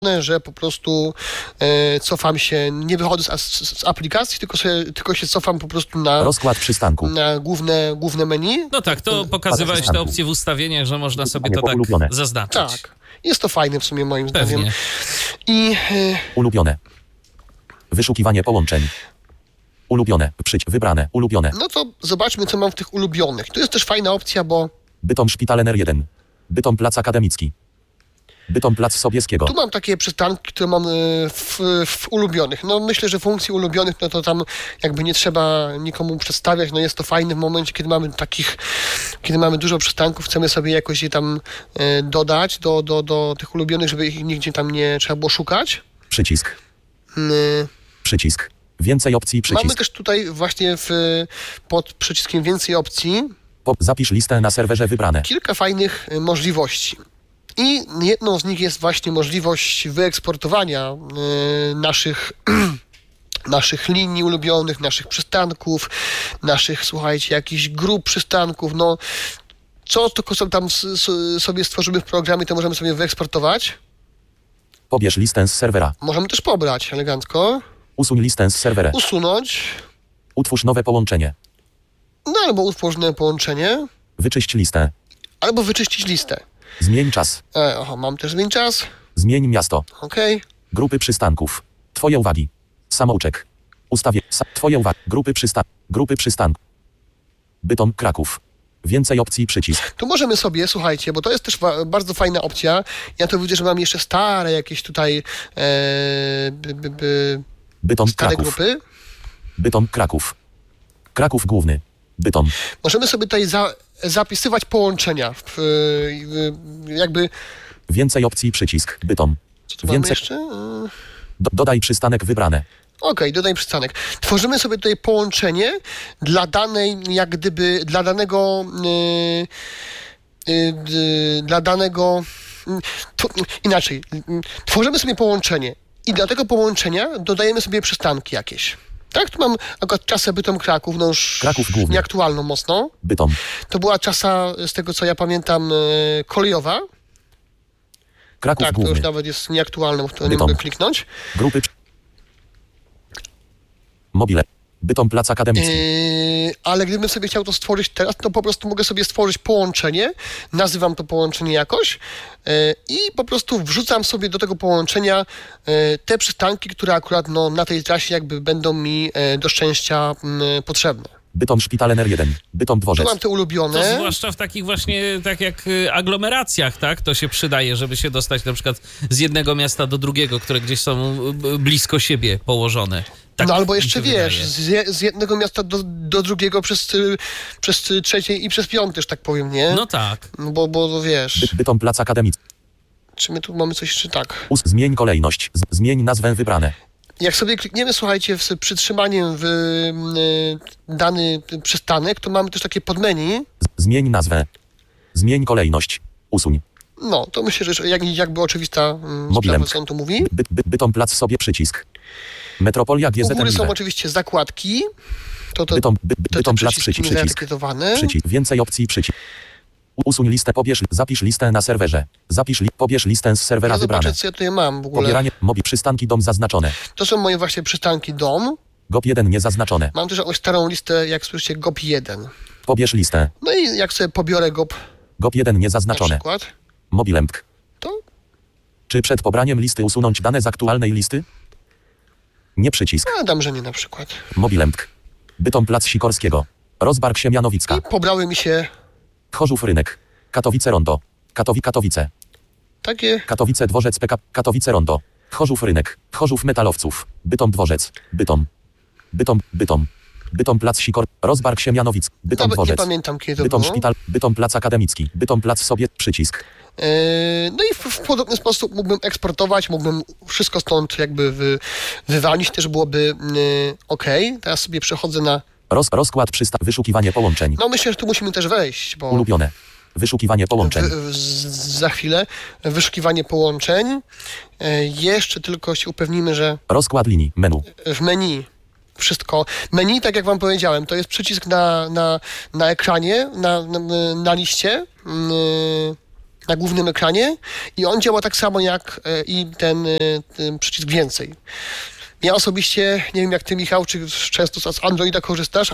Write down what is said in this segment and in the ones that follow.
że po prostu cofam się, nie wychodzę z aplikacji, tylko się cofam po prostu na rozkład przystanku, na główne menu. No tak, to pokazywałeś te opcje w ustawieniach, że można sobie to tak ulubione. zaznaczyć. Tak, jest to fajne w sumie moim zdaniem. Pewnie. I ulubione, wyszukiwanie połączeń, ulubione, wybrane, ulubione, no to zobaczmy, co mam w tych ulubionych. Tu jest też fajna opcja, bo Bytom Szpital NR1, Bytom Plac Akademicki, Bytom Plac Sobieskiego, tu mam takie przystanki, które mam w ulubionych. No myślę, że funkcji ulubionych, no to tam jakby nie trzeba nikomu przedstawiać. No jest to fajne w momencie, kiedy mamy dużo przystanków, chcemy sobie jakoś je tam dodać do tych ulubionych, żeby ich nigdzie tam nie trzeba było szukać. przycisk, Yy, przycisk, więcej opcji, przycisk, Mamy też tutaj właśnie pod przyciskiem więcej opcji zapisz listę na serwerze wybrane, kilka fajnych możliwości. I jedną z nich jest właśnie możliwość wyeksportowania naszych linii ulubionych, naszych przystanków, naszych, słuchajcie, jakichś grup przystanków. No, co tylko tam sobie stworzymy w programie, to możemy sobie wyeksportować. pobierz listę z serwera, Możemy też pobrać elegancko, usuń listę z serwera, usunąć, utwórz nowe połączenie, no albo utwórz nowe połączenie, wyczyść listę, albo wyczyścić listę. zmień czas, Mam też zmień czas. zmień miasto, Okej. grupy przystanków, twoje uwagi, samouczek, ustawię, twoje uwagi, grupy przystanków, Bytom Kraków, więcej opcji, przycisk, Tu możemy sobie, słuchajcie, bo to jest też bardzo fajna opcja. Ja tu widzę, że mam jeszcze stare jakieś tutaj Bytom stare Kraków, grupy. Bytom Kraków, Kraków Główny, Bytom, Możemy sobie tutaj zapisywać połączenia. Jakby, więcej opcji, przycisk, Bytom, co tu mamy więcej, jeszcze? dodaj przystanek wybrane, Okej, dodaj przystanek. Tworzymy sobie tutaj połączenie dla danej, jak gdyby, inaczej. Tworzymy sobie połączenie i dla tego połączenia dodajemy sobie przystanki jakieś. Tak, tu mam akurat czasę Bytom Kraków, no już Kraków Główny, nieaktualną mocno. Bytom, To była czasa, z tego co ja pamiętam, kolejowa. Kraków Tak, to Główny, już nawet jest nieaktualne, bo w to nie Bytom. mogę kliknąć. grupy, mobile, Bytom Plac Akademicki, Ale gdybym sobie chciał to stworzyć teraz, to po prostu mogę sobie stworzyć połączenie, nazywam to połączenie jakoś i po prostu wrzucam sobie do tego połączenia te przystanki, które akurat na tej trasie jakby będą mi do szczęścia potrzebne. Bytom Szpital NR1, Bytom Tu Dworzec, mam te To ulubione. zwłaszcza w takich właśnie, tak jak aglomeracjach, tak? To się przydaje, żeby się dostać na przykład z jednego miasta do drugiego, które gdzieś są blisko siebie położone. Tak No albo mi jeszcze się wiesz, wydaje. z jednego miasta do drugiego przez trzecie i przez piąte, że tak powiem, nie? No tak. Bo wiesz, Bytom Plac Akademicki, czy my tu mamy coś jeszcze tak? zmień kolejność, zmień nazwę wybrane, Jak sobie klikniemy, słuchajcie, z przytrzymaniem w dany przystanek, to mamy też takie podmenu. zmień nazwę, zmień kolejność, usuń, No, to myślę, że jakby oczywista Mobilem. sprawa, co on tu mówi. Bytom Plac sobie przycisk, Metropolia U góry GZM, są oczywiście zakładki. To Bytom Plac przyciski przycisk, zaetykietowane. przycisk, więcej opcji, przycisk, usuń listę, zapisz listę na serwerze, pobierz listę z serwera Ja wybrane, zobaczę, co ja tutaj mam w ogóle. pobieranie, przystanki dom zaznaczone, To są moje właśnie przystanki dom. GOP1 niezaznaczone, Mam też jakąś starą listę, jak słyszycie, GOP1. pobierz listę, No i jak sobie pobiorę GOP GOP1 na niezaznaczone, przykład, Mobilempk. to Czy przed pobraniem listy usunąć dane z aktualnej listy? Nie przycisk. dam, że nie na przykład. Mobilempk. Bytom Plac Sikorskiego. Rozbark Siemianowicka. I pobrały mi się Chorzów Rynek. Katowice Rondo. Katowice. takie... Katowice Dworzec PK. Katowice Rondo. Chorzów Rynek. Chorzów Metalowców. Bytom Dworzec. Bytom. Bytom Plac Sikor. Rozbark Siemianowicki. Bytom Nawet nie Dworzec. pamiętam, kiedy to Bytom było. Szpital. Bytom Plac Akademicki. Bytom Plac sobie. Przycisk. No i w podobny sposób mógłbym eksportować, mógłbym wszystko stąd jakby wywalić, też byłoby ok. Teraz sobie przechodzę na... Rozkład wyszukiwanie połączeń. No myślę, że tu musimy też wejść, bo Ulubione. Wyszukiwanie połączeń. za chwilę wyszukiwanie połączeń. Jeszcze tylko się upewnimy, że Rozkład linii. Menu. w menu wszystko. Menu, tak jak wam powiedziałem, to jest przycisk na ekranie, na liście. na głównym ekranie i on działa tak samo jak i ten przycisk więcej. Ja osobiście, nie wiem jak ty, Michał, czy często z Androida korzystasz,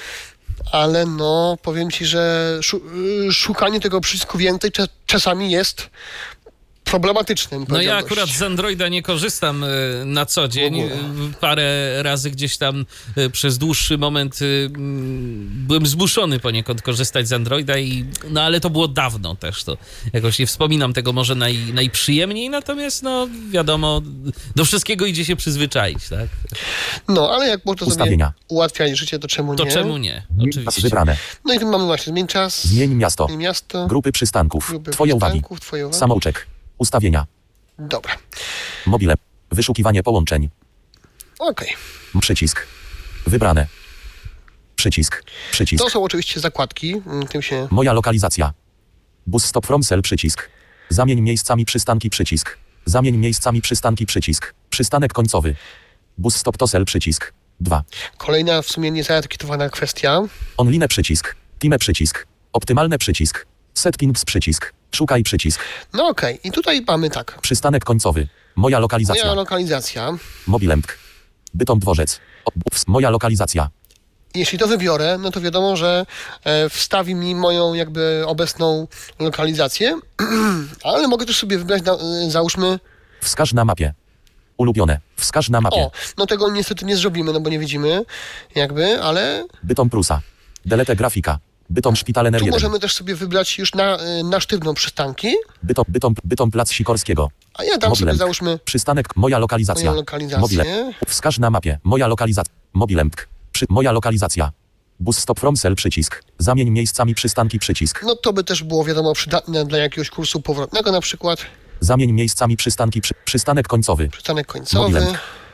ale no powiem ci, że szukanie tego przycisku więcej czasami jest problematycznym. No ja akurat z Androida nie korzystam na co dzień. Parę razy gdzieś tam przez dłuższy moment byłem zmuszony poniekąd korzystać z Androida no ale to było dawno też, to jakoś nie wspominam tego może najprzyjemniej, natomiast no wiadomo, do wszystkiego idzie się przyzwyczaić, tak? No, ale jak można sobie Ustawienia. ułatwiać życie, to czemu nie? To czemu nie? Czas Oczywiście. wybrane. No i tu mamy właśnie zmień czas, Zmień miasto. zmień miasto, Grupy przystanków. grupy Twoje uwagi. przystanków, twoje uwagi. Samouczek. Ustawienia. Dobra, Mobile. Wyszukiwanie połączeń. okej. Przycisk. Wybrane. Przycisk. Przycisk. To są oczywiście zakładki, tym się... Moja lokalizacja. Bus stop from cell przycisk. Zamień miejscami przystanki przycisk. Zamień miejscami przystanki przycisk. Przystanek końcowy. Bus stop to cell przycisk. 2. Kolejna w sumie niezaetykietowana kwestia. Online przycisk. Time przycisk. Optymalne przycisk. Settings przycisk. Szukaj przycisk. No okej, i tutaj mamy tak. Przystanek końcowy. Moja lokalizacja. Moja lokalizacja. Mobilem. Bytom dworzec. Moja lokalizacja. Jeśli to wybiorę, no to wiadomo, że wstawi mi moją jakby obecną lokalizację, ale mogę też sobie wybrać, załóżmy, Wskaż na mapie. Ulubione. Wskaż na mapie. o, no tego niestety nie zrobimy, no bo nie widzimy jakby, ale Bytom Prusa. Delete grafika. Bytom Szpitale tu N1. możemy też sobie wybrać już na sztywno przystanki, Bytom Plac Sikorskiego. a ja dam sobie załóżmy Przystanek. Moja lokalizacja. moją lokalizację. Mobile. Wskaż na mapie. Moja lokalizacja. Mobilem. Moja lokalizacja. Bus stop from cell przycisk. Zamień miejscami przystanki przycisk. No to by też było wiadomo przydatne dla jakiegoś kursu powrotnego na przykład, Zamień miejscami przystanki przystanek końcowy. przystanek końcowy. Mobilem.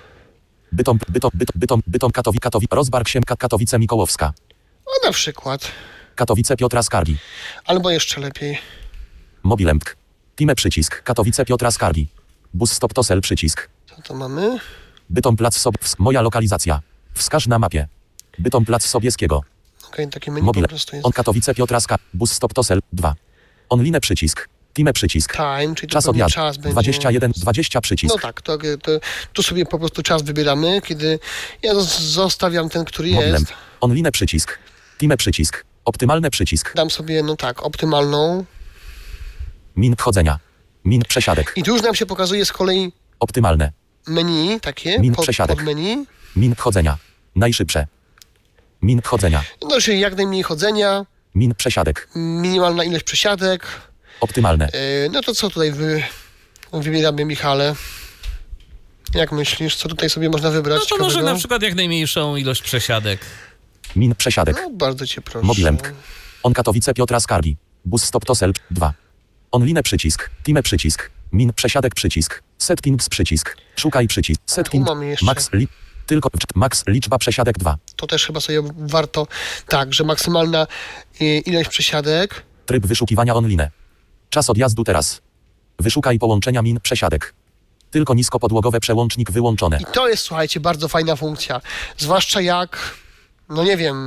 Bytom Katowice. Rozbark Siemka Katowice Mikołowska. A na przykład, Katowice Piotra Skargi. albo jeszcze lepiej. Mobilem. Time przycisk. Katowice Piotra Skargi. Bus stop to cell przycisk. Co to mamy? Bytom Plac Moja lokalizacja. Wskaż na mapie. Bytom Plac Sobieskiego. Okej, takie menu Mobile. po prostu jest. On Katowice Piotra Skargi. Bus stop to cell 2. Online przycisk. Time przycisk. Time, czyli Czas to pewnie odjazdu. czas będzie... 20 przycisk. No tak, to tu sobie po prostu czas wybieramy, kiedy ja zostawiam ten, który Mobilem. jest. Online przycisk. Time przycisk. Optymalny przycisk. Dam sobie, no tak, optymalną. Min wchodzenia. Min przesiadek. I tu już nam się pokazuje z kolei Optymalne. menu, takie, Min przesiadek. pod menu. Min wchodzenia. Najszybsze. Min wchodzenia. No, czyli jak najmniej chodzenia, Min przesiadek. minimalna ilość przesiadek. Optymalne. No to co tutaj wybieramy, Michale? Jak myślisz, co tutaj sobie można wybrać? No to może ciekawego? na przykład jak najmniejszą ilość przesiadek. Min przesiadek. No, bardzo cię proszę. Mobilem. On Katowice Piotra Skargi. Bus stop to cell 2. Online przycisk. Time przycisk. Min przesiadek przycisk. Settings przycisk. Szukaj przycisk. Setting. mamy jeszcze. Max liczba przesiadek 2. To też chyba sobie warto, tak, że maksymalna ilość przesiadek. Tryb wyszukiwania online. Czas odjazdu teraz. Wyszukaj połączenia min przesiadek. Tylko niskopodłogowe przełącznik wyłączone. I to jest, słuchajcie, bardzo fajna funkcja. Zwłaszcza jak, no nie wiem,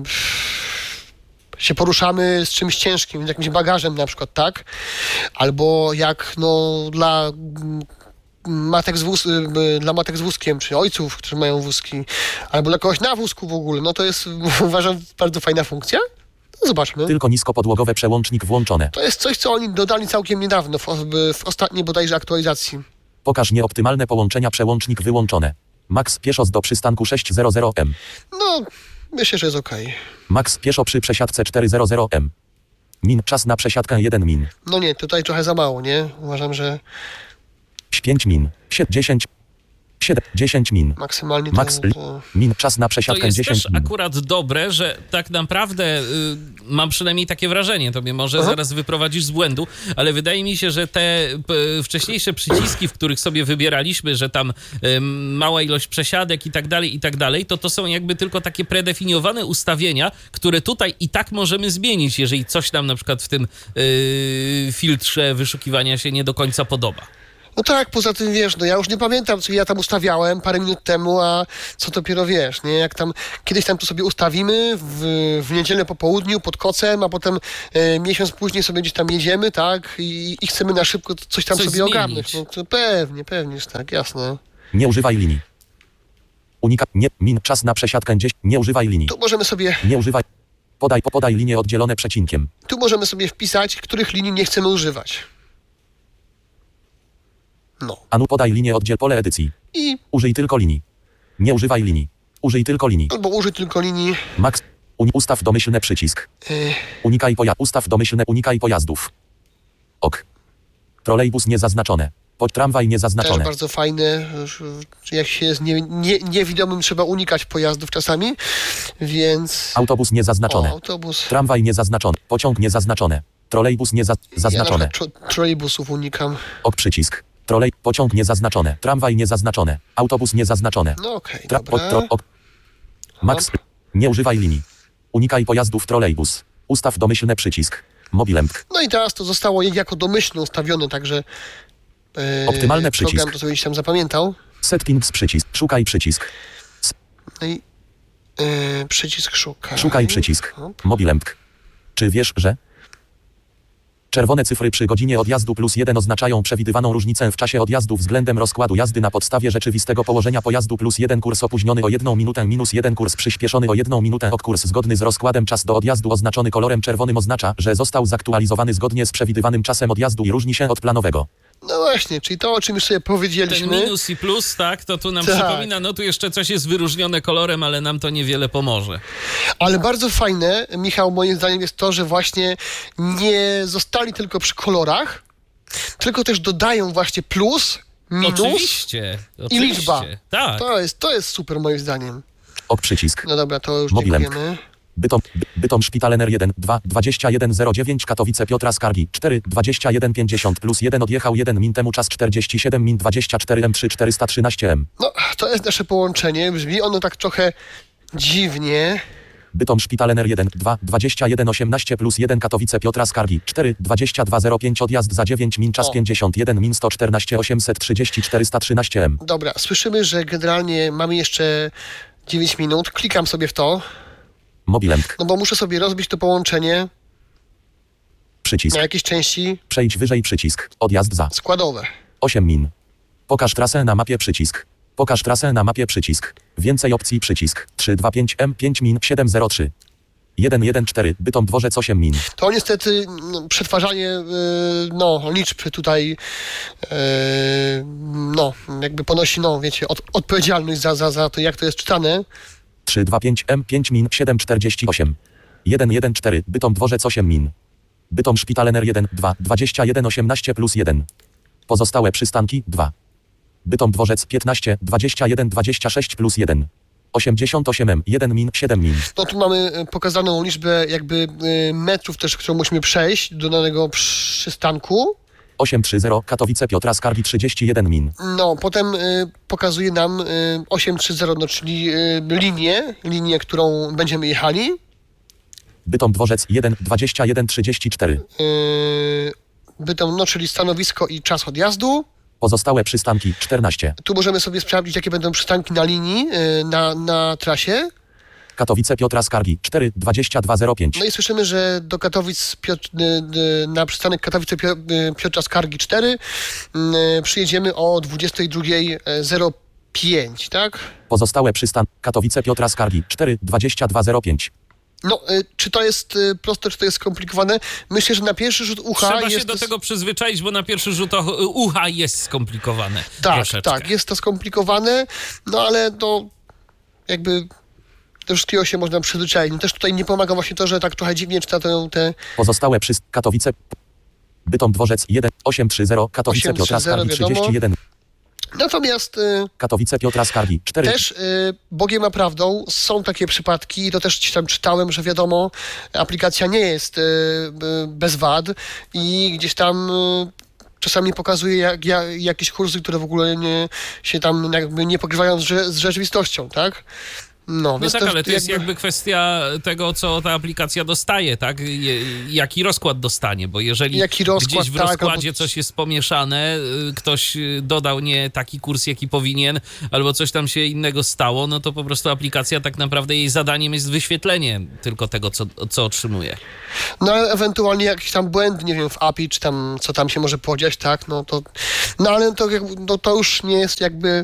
się poruszamy z czymś ciężkim, z jakimś bagażem na przykład, tak? Albo jak, no, dla matek dla matek z wózkiem, czy ojców, którzy mają wózki, albo dla kogoś na wózku w ogóle, no to jest, uważam, bardzo fajna funkcja. No zobaczmy. Tylko niskopodłogowe przełącznik włączone. To jest coś, co oni dodali całkiem niedawno, w ostatniej bodajże aktualizacji. Pokaż nieoptymalne połączenia przełącznik wyłączone. Max pieszo do przystanku 600M. No, myślę, że jest okej. Max pieszo przy przesiadce 400M. Min czas na przesiadkę 1 min. No nie, tutaj trochę za mało, nie? Uważam, że 5 min. 10 min. maksymalnie Max to... min czas na To przesiadkę jest 10 też min. akurat dobre, że tak naprawdę mam przynajmniej takie wrażenie, to mnie może zaraz wyprowadzisz z błędu, ale wydaje mi się, że te wcześniejsze przyciski, w których sobie wybieraliśmy, że tam mała ilość przesiadek i tak dalej, to są jakby tylko takie predefiniowane ustawienia, które tutaj i tak możemy zmienić, jeżeli coś nam na przykład w tym filtrze wyszukiwania się nie do końca podoba. No tak, poza tym wiesz, no ja już nie pamiętam, co ja tam ustawiałem parę minut temu, a co dopiero wiesz, nie? Jak tam kiedyś tam to sobie ustawimy w niedzielę po południu pod kocem, a potem miesiąc później sobie gdzieś tam jedziemy, tak? I chcemy na szybko coś tam Coś sobie zmienić. ogarnąć. No to pewnie, że tak, jasne. Nie używaj linii. Czas na przesiadkę gdzieś. Nie używaj linii. Tu możemy sobie, Nie używaj. Podaj linie oddzielone przecinkiem. tu możemy sobie wpisać, których linii nie chcemy używać. No. Podaj linię pole edycji. I Użyj tylko linii. Nie używaj linii. Użyj tylko linii. albo użyj tylko linii. Max. Ustaw domyślny przycisk. Unikaj pojazdów. Ok. Trolejbus niezaznaczone. Tramwaj Też niezaznaczone. bardzo fajne. Jak się jest niewidomym, trzeba unikać pojazdów czasami, więc... Autobus niezaznaczone. Autobus. Tramwaj niezaznaczony. Pociąg niezaznaczone. Trolejbus Ja na niezaznaczone. przykład trolejbusów unikam. Ok przycisk. Pociąg niezaznaczone. Tramwaj niezaznaczone. Autobus niezaznaczone. No okej, dobra. Max. Nie używaj linii. Unikaj pojazdów trolejbus. Ustaw domyślny przycisk. Mobilem. No i teraz to zostało jako domyślnie ustawione, także Optymalny przycisk. program to sobie gdzieś tam zapamiętał. Settings przycisk. Szukaj przycisk. No i przycisk szukaj. Szukaj przycisk. Hop. Mobilem. Czy wiesz, że czerwone cyfry przy godzinie odjazdu +1 oznaczają przewidywaną różnicę w czasie odjazdu względem rozkładu jazdy na podstawie rzeczywistego położenia pojazdu +1 kurs opóźniony o 1 minutę -1 kurs przyspieszony o 1 minutę ok kurs zgodny z rozkładem czas do odjazdu oznaczony kolorem czerwonym oznacza, że został zaktualizowany zgodnie z przewidywanym czasem odjazdu i różni się od planowego. No właśnie, czyli to, o czym już sobie Ten powiedzieliśmy. minus i plus, tak, to tu nam Tak. przypomina, no tu jeszcze coś jest wyróżnione kolorem, ale nam to niewiele pomoże. Ale bardzo fajne, Michał, moim zdaniem jest to, że właśnie nie zostali tylko przy kolorach, tylko też dodają właśnie plus, minus Oczywiście. i liczba. Tak. To jest super moim zdaniem. Ok przycisk. No dobra, to już Mobilem. dziękujemy. Bytom Szpital NR 1 2 2109 Katowice Piotra Skargi 4 2150 +1 odjechał 1 min temu czas 47 min 24 M3 413 M. No, to jest nasze połączenie. Brzmi ono tak trochę dziwnie. Bytom Szpital NR 1 2 2118 +1 Katowice Piotra Skargi 4 2205 odjazd za 9 min czas O. 51 min 114 830 413 M. Dobra, słyszymy, że generalnie mamy jeszcze 9 minut. Klikam sobie w to, Mobilem. no bo muszę sobie rozbić to połączenie Przycisk. na jakieś części Przejdź wyżej przycisk. Odjazd za składowe. 8 min. Pokaż trasę na mapie przycisk. Pokaż trasę na mapie przycisk. Więcej opcji przycisk. 325 M 5 min 703. 114 Bytom Dworzec 8 min. To niestety przetwarzanie liczb tutaj jakby ponosi, wiecie, odpowiedzialność za to, jak to jest czytane. 325 M 5 min 748. 114 Bytom Dworzec 8 min. Bytom Szpital NR 1 2 2118 +1. Pozostałe przystanki 2. Bytom Dworzec 15 21 26 +1. 88 M 1 min 7 min. No tu mamy pokazaną liczbę jakby metrów też, którą musimy przejść do danego przystanku. 830 Katowice Piotra Skargi 31 min. No, potem pokazuje nam 830, no czyli linię, którą będziemy jechali. Bytom Dworzec 1 21 34. Bytom, czyli stanowisko i czas odjazdu. Pozostałe przystanki 14. Tu możemy sobie sprawdzić, jakie będą przystanki na linii, na trasie. Katowice Piotra Skargi 4 2205. No i słyszymy, że do Katowic, na przystanek Katowice Piotra Skargi 4 przyjedziemy o 22:05, tak? Pozostałe przystanki Katowice Piotra Skargi 4 2205. No, czy to jest proste, czy to jest skomplikowane? Myślę, że na pierwszy rzut ucha Trzeba jest się do tego przyzwyczaić, bo na pierwszy rzut ucha jest skomplikowane. Troszeczkę. Tak, jest to skomplikowane, no ale to jakby do wszystkiego się można przyzwyczaić. No też tutaj nie pomaga właśnie to, że tak trochę dziwnie czyta te... Pozostałe Katowice Bytom Dworzec 1 830 Katowice Piotra 830, Skargi wiadomo. 31. Natomiast Katowice Piotra Skargi 4. też Bogiem a prawdą są takie przypadki, i to też gdzieś tam czytałem, że wiadomo, aplikacja nie jest bez wad i gdzieś tam czasami pokazuje jakieś kursy, które w ogóle się tam jakby nie pokrywają z rzeczywistością, tak? No, No więc tak, to ale to jest jakby kwestia tego, co ta aplikacja dostaje, tak? Jaki rozkład dostanie, bo jeżeli Jaki rozkład, gdzieś w tak, rozkładzie albo- coś jest pomieszane, ktoś dodał nie taki kurs, jaki powinien, albo coś tam się innego stało, no to po prostu aplikacja tak naprawdę jej zadaniem jest wyświetlenie tylko tego, co otrzymuje. No ale ewentualnie jakiś tam błęd, nie wiem, w API, czy tam, co tam się może podziać, tak, no to, no ale to, no, to już nie jest jakby,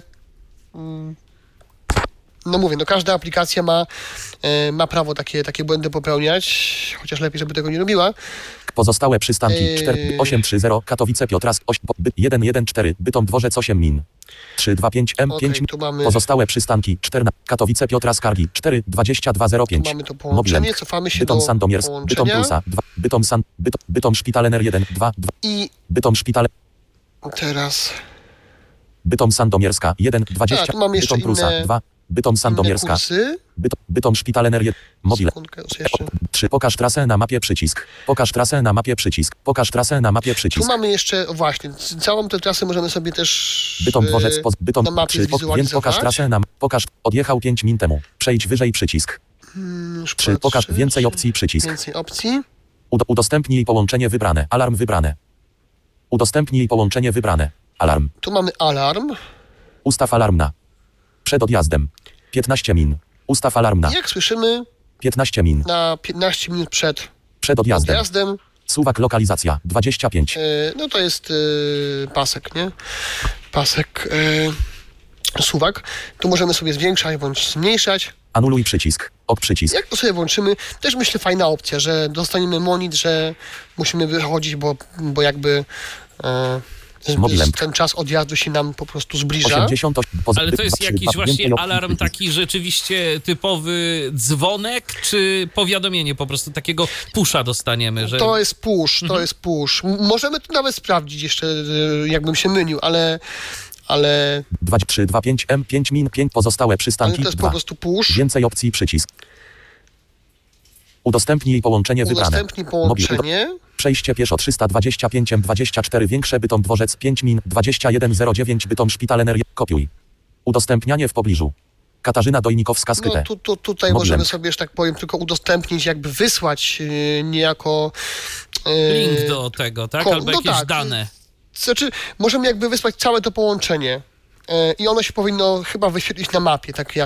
no mówię, no każda aplikacja ma prawo takie błędy popełniać, chociaż lepiej, żeby tego nie robiła. Pozostałe przystanki 830 Katowice Piotras 114 Bytom Dworzec 8 Min 325 M5 Okej, tu mamy- Pozostałe przystanki 14 Katowice Piotras Kargi 42205 Tu mamy to połączenie, cofamy się Bytom do Sandomiersk Bytom połączenia. Pulsa 2 Bytom Szpital NR 1 2 I Bytom Szpital teraz Bytom Sandomierska 1 20 A, tu mamy jeszcze Bytom Prusa inne- 2 Bytom inne Sandomierska kursy. Bytom Szpital NR 1 Mobile Sekundkę, jeszcze. 3 Pokaż trasę na mapie przycisk Pokaż trasę na mapie przycisk Pokaż trasę na mapie Tu przycisk mamy jeszcze, właśnie, całą tę trasę możemy sobie też Bytom Dworzec Bytom na mapie 3 więc zwizualizować. pokaż trasę na pokaż odjechał 5 min temu przejdź wyżej przycisk Już 3 pokaż patrzę, więcej czy- opcji przycisk Więcej opcji. Udostępnij połączenie wybrane alarm wybrane Udostępnij połączenie wybrane alarm Tu mamy alarm. ustaw alarm na przed odjazdem 15 min ustaw alarm na I jak słyszymy, 15 min na 15 minut przed odjazdem odjazdem, suwak lokalizacja 25 no to jest pasek, nie? Pasek suwak. Tu możemy sobie zwiększać bądź zmniejszać. anuluj przycisk ok przycisk Jak to sobie włączymy, też myślę fajna opcja, że dostaniemy monit, że musimy wychodzić, bo jakby Mobilem. ten czas odjazdu się nam po prostu zbliża. 80 Ale to jest jakiś właśnie alarm taki rzeczywiście typowy dzwonek, czy powiadomienie po prostu takiego pusha dostaniemy, że... To jest push, to jest push. Możemy to nawet sprawdzić jeszcze, jakbym się mylił, ale 2 3 2 5 M 5 min 5 pozostałe przystanki to jest po 2 prostu push. więcej opcji przycisk udostępnij połączenie wybrane Udostępnij połączenie. Przejście pieszo 325 M24 większe Bytom Dworzec 5 min 2109 Bytom Szpital NR kopiuj. Udostępnianie w pobliżu. Katarzyna Dojnikowska skryte. No tutaj Mobilem. możemy sobie, że tak powiem, tylko udostępnić, jakby wysłać niejako... Link do tego, tak? Albo no jakieś tak. dane. Znaczy, możemy jakby wysłać całe to połączenie i ono się powinno chyba wyświetlić na mapie, tak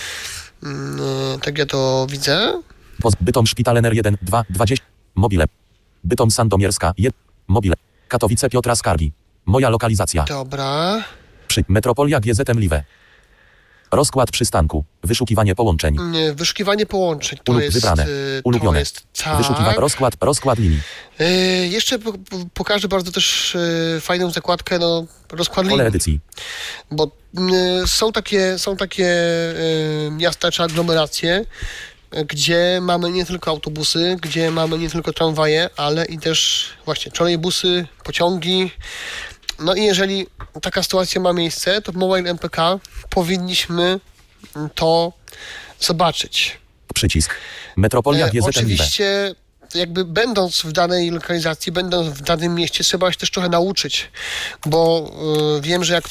ja to widzę. Bytom Szpital NR 1 2 20 mobile. Bytom Sandomierska 1 mobile. Katowice Piotra Skargi. Moja lokalizacja. Dobra. Metropolia GZM Live. Rozkład przystanku. Wyszukiwanie połączeń. Wyszukiwanie połączeń to jest... wybrane. Ulubione. To jest tak. Wyszukiwanie rozkład linii. Jeszcze pokażę bardzo też fajną zakładkę, rozkład Pole linii. edycji. Bo są takie miasta czy aglomeracje, gdzie mamy nie tylko autobusy, gdzie mamy nie tylko tramwaje, ale i też właśnie trolejbusy, pociągi. No i jeżeli taka sytuacja ma miejsce, to w Mobile MPK powinniśmy to zobaczyć. Przycisk. Metropolia GZM Live. Oczywiście jakby będąc w danej lokalizacji, będąc w danym mieście, trzeba się też trochę nauczyć, bo wiem, że jak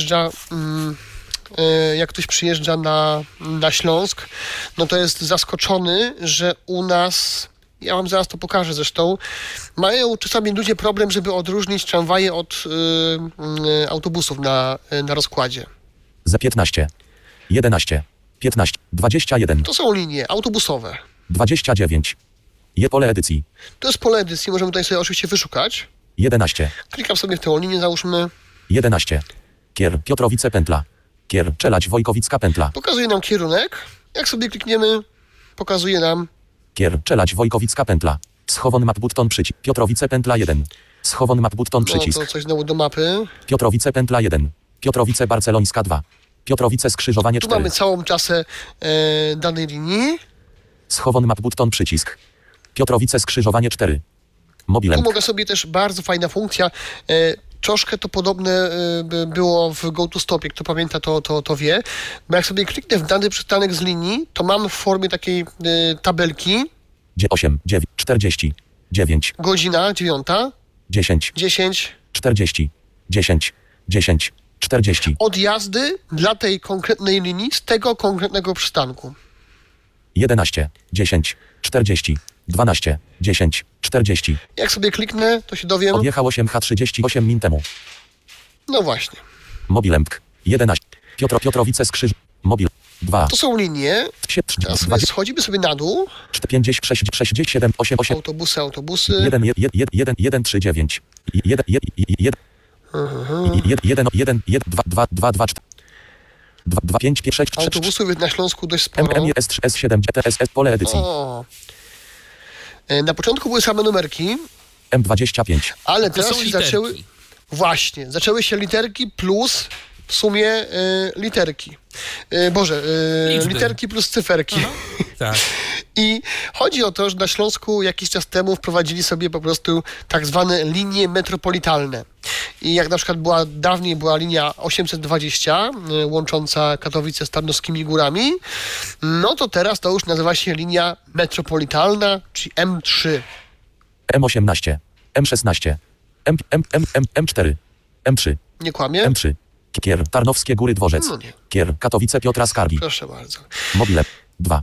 ktoś przyjeżdża na Śląsk, no to jest zaskoczony, że u nas, ja wam zaraz to pokażę zresztą, mają czasami ludzie problem, żeby odróżnić tramwaje od autobusów na rozkładzie. Za 15. 11. 15. 21. To są linie autobusowe. 29. Pole edycji. To jest pole edycji, możemy tutaj sobie oczywiście wyszukać. 11. Klikam sobie w tę linię, załóżmy. 11. Kier Piotrowice pętla. Kier Czelać Wojkowicka pętla. Pokazuje nam kierunek. Jak sobie klikniemy, pokazuje nam Kier Czelać Wojkowicka pętla. Schowon map button przycisk. Piotrowice pętla 1. Schowon map button przycisk. to coś znowu do mapy. Piotrowice pętla 1. Piotrowice Barcelońska 2. Piotrowice skrzyżowanie Tu 4. mamy całą trasę danej linii. Schowon map button przycisk. Piotrowice skrzyżowanie 4. Mobilem. Tu mogę sobie też, bardzo fajna funkcja, troszkę to podobne było w GoToStopie, kto pamięta to wie, bo jak sobie kliknę w dany przystanek z linii, to mam w formie takiej tabelki 8, 9, 40, 9, godzina 9, 10, 10, 40, 10, 10, 40. odjazdy dla tej konkretnej linii z tego konkretnego przystanku. 11, 10, 40, 12, 10, 40. Jak sobie kliknę, to się dowiem. Odjechał 8H38 min temu. No właśnie. Mobilempk. 11. Piotrowice Skrzyż. Mobil. 2. To są linie. Teraz sobie 20, schodzimy sobie na dół. 50, 67, 8, 8. Autobusy. 1, 1, 1, 3, 9. 1, 1, 1, 1, 2, 2, 2, 2, 4. 2, 5, 6, 6. Autobusów na Śląsku dość sporo. S3, S7, TSS, pole edycji. O. Na początku były same numerki, M25. ale To teraz są się literki. zaczęły... Właśnie, zaczęły się literki plus w sumie literki. Liczby. Literki plus cyferki. Tak. I chodzi o to, że na Śląsku jakiś czas temu wprowadzili sobie po prostu tak zwane linie metropolitalne. I jak na przykład dawniej była linia 820 łącząca Katowice z Tarnowskimi Górami, no to teraz to już nazywa się linia metropolitalna, czyli M3. M18. M16. M4. M3. Nie kłamie? M3. Kier. Tarnowskie Góry Dworzec. No nie. Kier. Katowice Piotra Skargi. Proszę bardzo. Mobile. 2.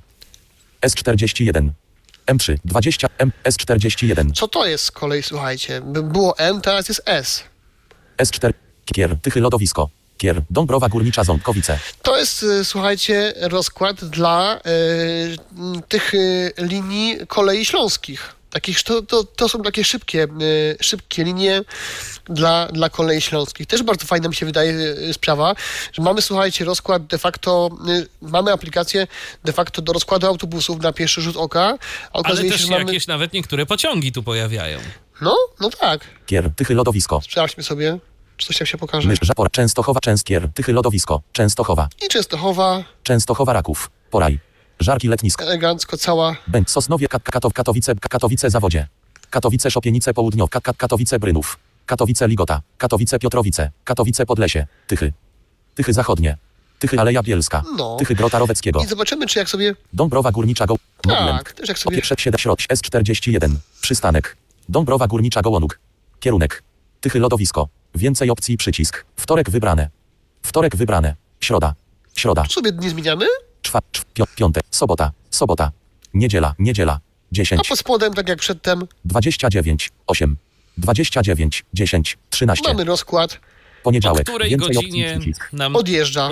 S41. M3. 20. S41. Co to jest z kolei, słuchajcie? Było M, teraz jest S. S4. Kier. Tychy Lodowisko. Kier. Dąbrowa Górnicza Ząbkowice. To jest, słuchajcie, rozkład dla tych linii kolei śląskich. To są takie szybkie linie dla kolei śląskich. Też bardzo fajna mi się wydaje sprawa, że mamy, słuchajcie, rozkład de facto, mamy aplikację de facto do rozkładu autobusów na pierwszy rzut oka. A Ale okazuje też się, się że mamy... jakieś nawet niektóre pociągi tu pojawiają. No tak. Kier. Tychy Lodowisko. Sprawdźmy sobie, czy coś tam się pokaże. Mysz Żapor. Częstochowa. Kier. Tychy Lodowisko. Częstochowa. I Częstochowa, Częstochowa Raków. Poraj. Żarki Letnisk. elegancko cała. Będ Sosnowie. Katowice Zawodzie. Katowice Szopienice Południow. Katowice Brynów. Katowice Ligota. Katowice Piotrowice. Katowice Podlesie. Tychy. Tychy Zachodnie. Tychy Aleja Bielska. No. Tychy Grota Roweckiego. I zobaczymy, czy jak sobie... Dąbrowa Górnicza Tak, też jak sobie... Opie 7 środź S41. Przystanek. Dąbrowa Górnicza Gołonóg. Kierunek. Tychy Lodowisko. Więcej opcji przycisk. Wtorek wybrane. Wtorek wybrane. Środa. Środa. Tu sobie dni zmieniamy, Piątek. Sobota. Niedziela. 10. a pod spodem, tak jak przedtem, 29. 8. 29. 10. 13. mamy rozkład. O Poniedziałek. której Więcej godzinie opcji przycisk. nam Odjeżdża.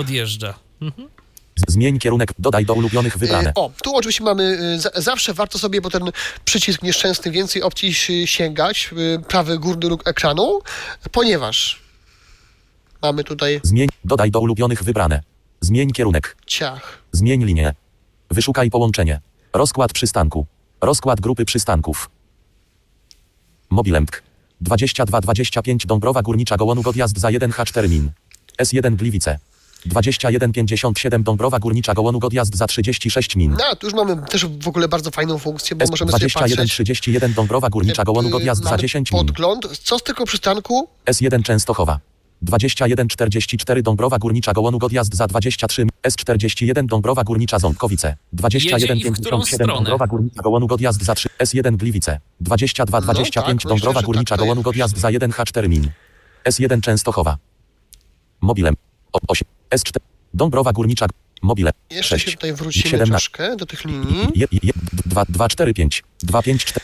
Zmień kierunek. Dodaj do ulubionych wybrane. Tu oczywiście mamy, zawsze warto sobie po ten przycisk nieszczęsny więcej opcji sięgać, prawy górny róg ekranu, ponieważ mamy tutaj Zmień. Dodaj do ulubionych wybrane. Zmień kierunek. ciach. Zmień linię. Wyszukaj połączenie. Rozkład przystanku. Rozkład grupy przystanków. Mobilempk. 22-25 Dąbrowa Górnicza Gołonóg odjazd za 1H4 min. S1 Gliwice. 21-57 Dąbrowa Górnicza Gołonóg odjazd za 36 min. No, tu już mamy też w ogóle bardzo fajną funkcję, bo możemy sobie patrzeć 21-31 Dąbrowa Górnicza Gołonóg odjazd za mamy 10 min. podgląd. Co z tego przystanku? S1 Częstochowa. 21-44 Dąbrowa Górnicza Gołonóg odjazd za 23 S41 Dąbrowa Górnicza Ząbkowice. Jedzie i w którą 21-57 stronę? Dąbrowa Górnicza Gołonóg odjazd za 3 S1 Gliwice. 22-25 No tak, myślę, Dąbrowa że Górnicza tak to Gołonóg jest. odjazd za 1H4 min. S1 Częstochowa. Mobilem. 8 S4 Dąbrowa Górnicza Mobile. Jeszcze 6 się tutaj wrócimy 17 troszkę do tych linii. 2 4 5 2 5 4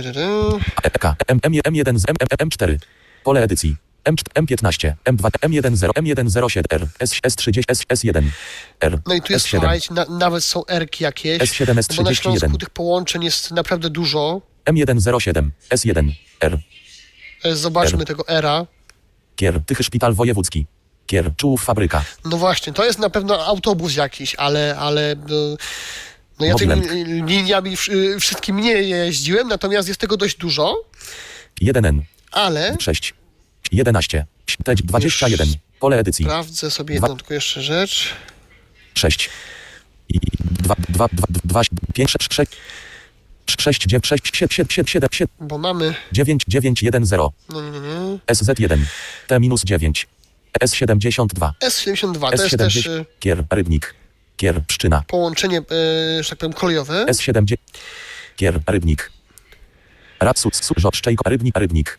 EK M1 z M4 pole edycji M15 M2 M10 M107 R S30 S1 R No i tu jest, S7 słuchajcie, nawet są R-ki jakieś, S7 bo na Śląsku S31 tych połączeń jest naprawdę dużo. M107 S1 R Zobaczmy R. tego R-a. Kier Tychy Szpital Wojewódzki Kier Czułów Fabryka No właśnie, to jest na pewno autobus jakiś, ale no ja tymi Mobilem. liniami wszystkim nie jeździłem, natomiast jest tego dość dużo, 1N ale 6 11 21 pole edycji sprawdzę sobie jedną tylko jeszcze rzecz. 6 2 5 6 6 9 6 7 7 7 Bo mamy, 9 9 1 0 nie. SZ1 T-9 S72 S72, to jest też S70 Kier Rybnik Kier Pszczyna połączenie, że tak powiem, kolejowe. S70 Kier Rybnik Rapsuc Żoczczejko Rybnik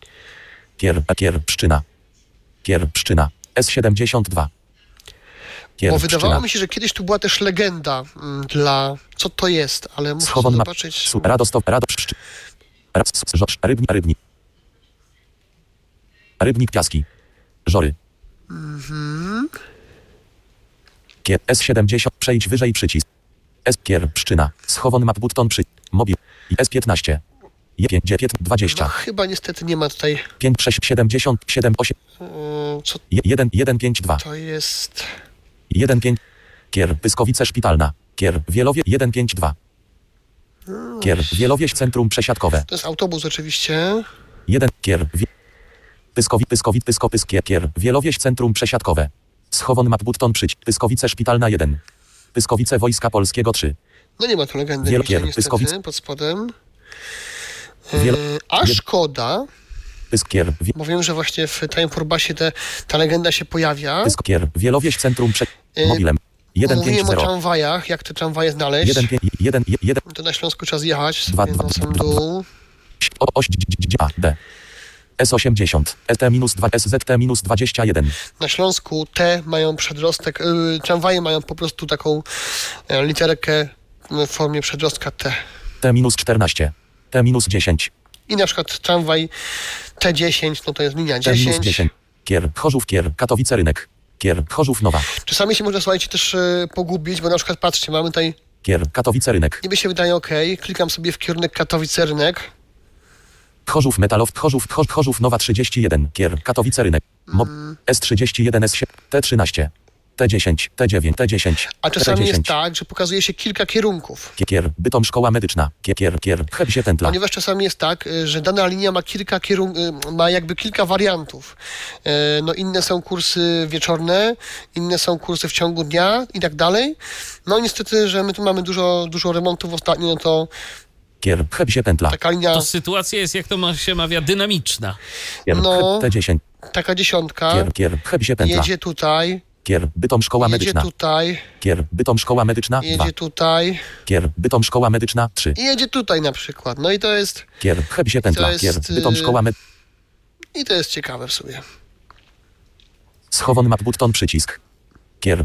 Kier Pszczyna S72 Kier, Bo wydawało Pszczyna. mi się, że kiedyś tu była też legenda dla... Co to jest, ale muszę Schowon map. zobaczyć. Radostow, Rybnik. Rybnik Piaski. Żory. Kier S70. Przejdź wyżej przycisk. Kier Pszczyna. Schowon map button przy. Mobil. S15. J5 20. No, chyba niestety nie ma tutaj... 5 6 70 7 8 Co 1 1 5 2 to jest? 1 5 Kier Pyskowice Szpitalna. Kier Wielowie 1 5 2 Kier Wielowieś Centrum Przesiadkowe. To jest autobus oczywiście. 1 Kier Kier Wielowieś Centrum Przesiadkowe. Schowon map button przyć. Pyskowice Szpitalna 1. Pyskowice Wojska Polskiego 3. No nie ma tu legendy Wiel- nigdzie, Kier, niestety, Pyskowice. pod spodem. Wiel- A szkoda, Pyskier bo wiem, że właśnie w Time for Basie ta legenda się pojawia. Pyskier Wielowieś Centrum Mobilem. 1 5 Mówiłem o 0 tramwajach, jak te tramwaje znaleźć. 1 5 1 1 To na Śląsku czas jechać, Dwa, sobie dwa, na sam dwa, dół. oś D. S80 ST-2 SZT-21. Na Śląsku T mają przedrostek, tramwaje mają po prostu taką literkę w formie przedrostka T. T-14. T-10. I na przykład tramwaj T10, no to jest linia 10. T-10. Kier Chorzów Kier Katowice Rynek. Kier Chorzów Nowa. Czasami się można, słuchajcie, też pogubić, bo na przykład patrzcie, mamy tutaj, Kier Katowice Rynek. niby się wydaje ok, klikam sobie w kierunek Katowice Rynek. Chorzów Metalow Chorzów Nowa 31. Kier Katowice Rynek. S31 S7 T13. T10 T9 T10. A czasami T10. jest tak, że pokazuje się kilka kierunków. Kier Bytom Szkoła Medyczna. Kier Hebsie Tętla. Ponieważ czasami jest tak, że dana linia ma kilka ma jakby kilka wariantów. No inne są kursy wieczorne, inne są kursy w ciągu dnia i tak dalej. No niestety, że my tu mamy dużo remontów ostatnio, no to Kier Hebsie Tętla. taka linia, To sytuacja jest, jak to się mawia, dynamiczna. Kier no. T10. taka dziesiątka Kier Hebsie Tętla. jedzie tutaj, Kier Bytom Szkoła jedzie Medyczna. tutaj, Kier Bytom Szkoła Medyczna 2. jedzie tutaj Kier Bytom Szkoła Medyczna 3. i jedzie tutaj na przykład. No i to jest Kier Hebsie Tętla. jest, Kier Bytom Szkoła Medyczna. ciekawe w sobie. Schowon map button przycisk. Kier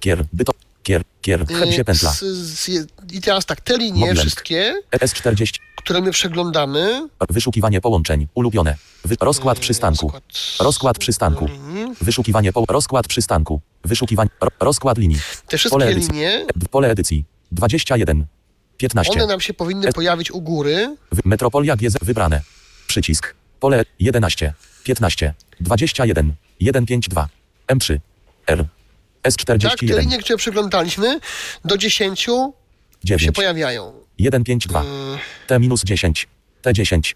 Hebsie Tętla. I teraz tak, te linie Mobilem. wszystkie, S40. które my przeglądamy, Wyszukiwanie połączeń. Ulubione. Rozkład przystanku. Rozkład przystanku. linii. Wyszukiwanie rozkład przystanku. Wyszukiwanie rozkład linii. Te wszystkie Pole edycji. linie, Pole edycji. 21. 15. one nam się powinny pojawić u góry. Metropolia GZ wybrane. Przycisk. Pole 11. 15. 21. 152. M3. R. Tak, te S41. linie, które przeglądaliśmy, do 10 się 9. pojawiają. 152. T-10. T10.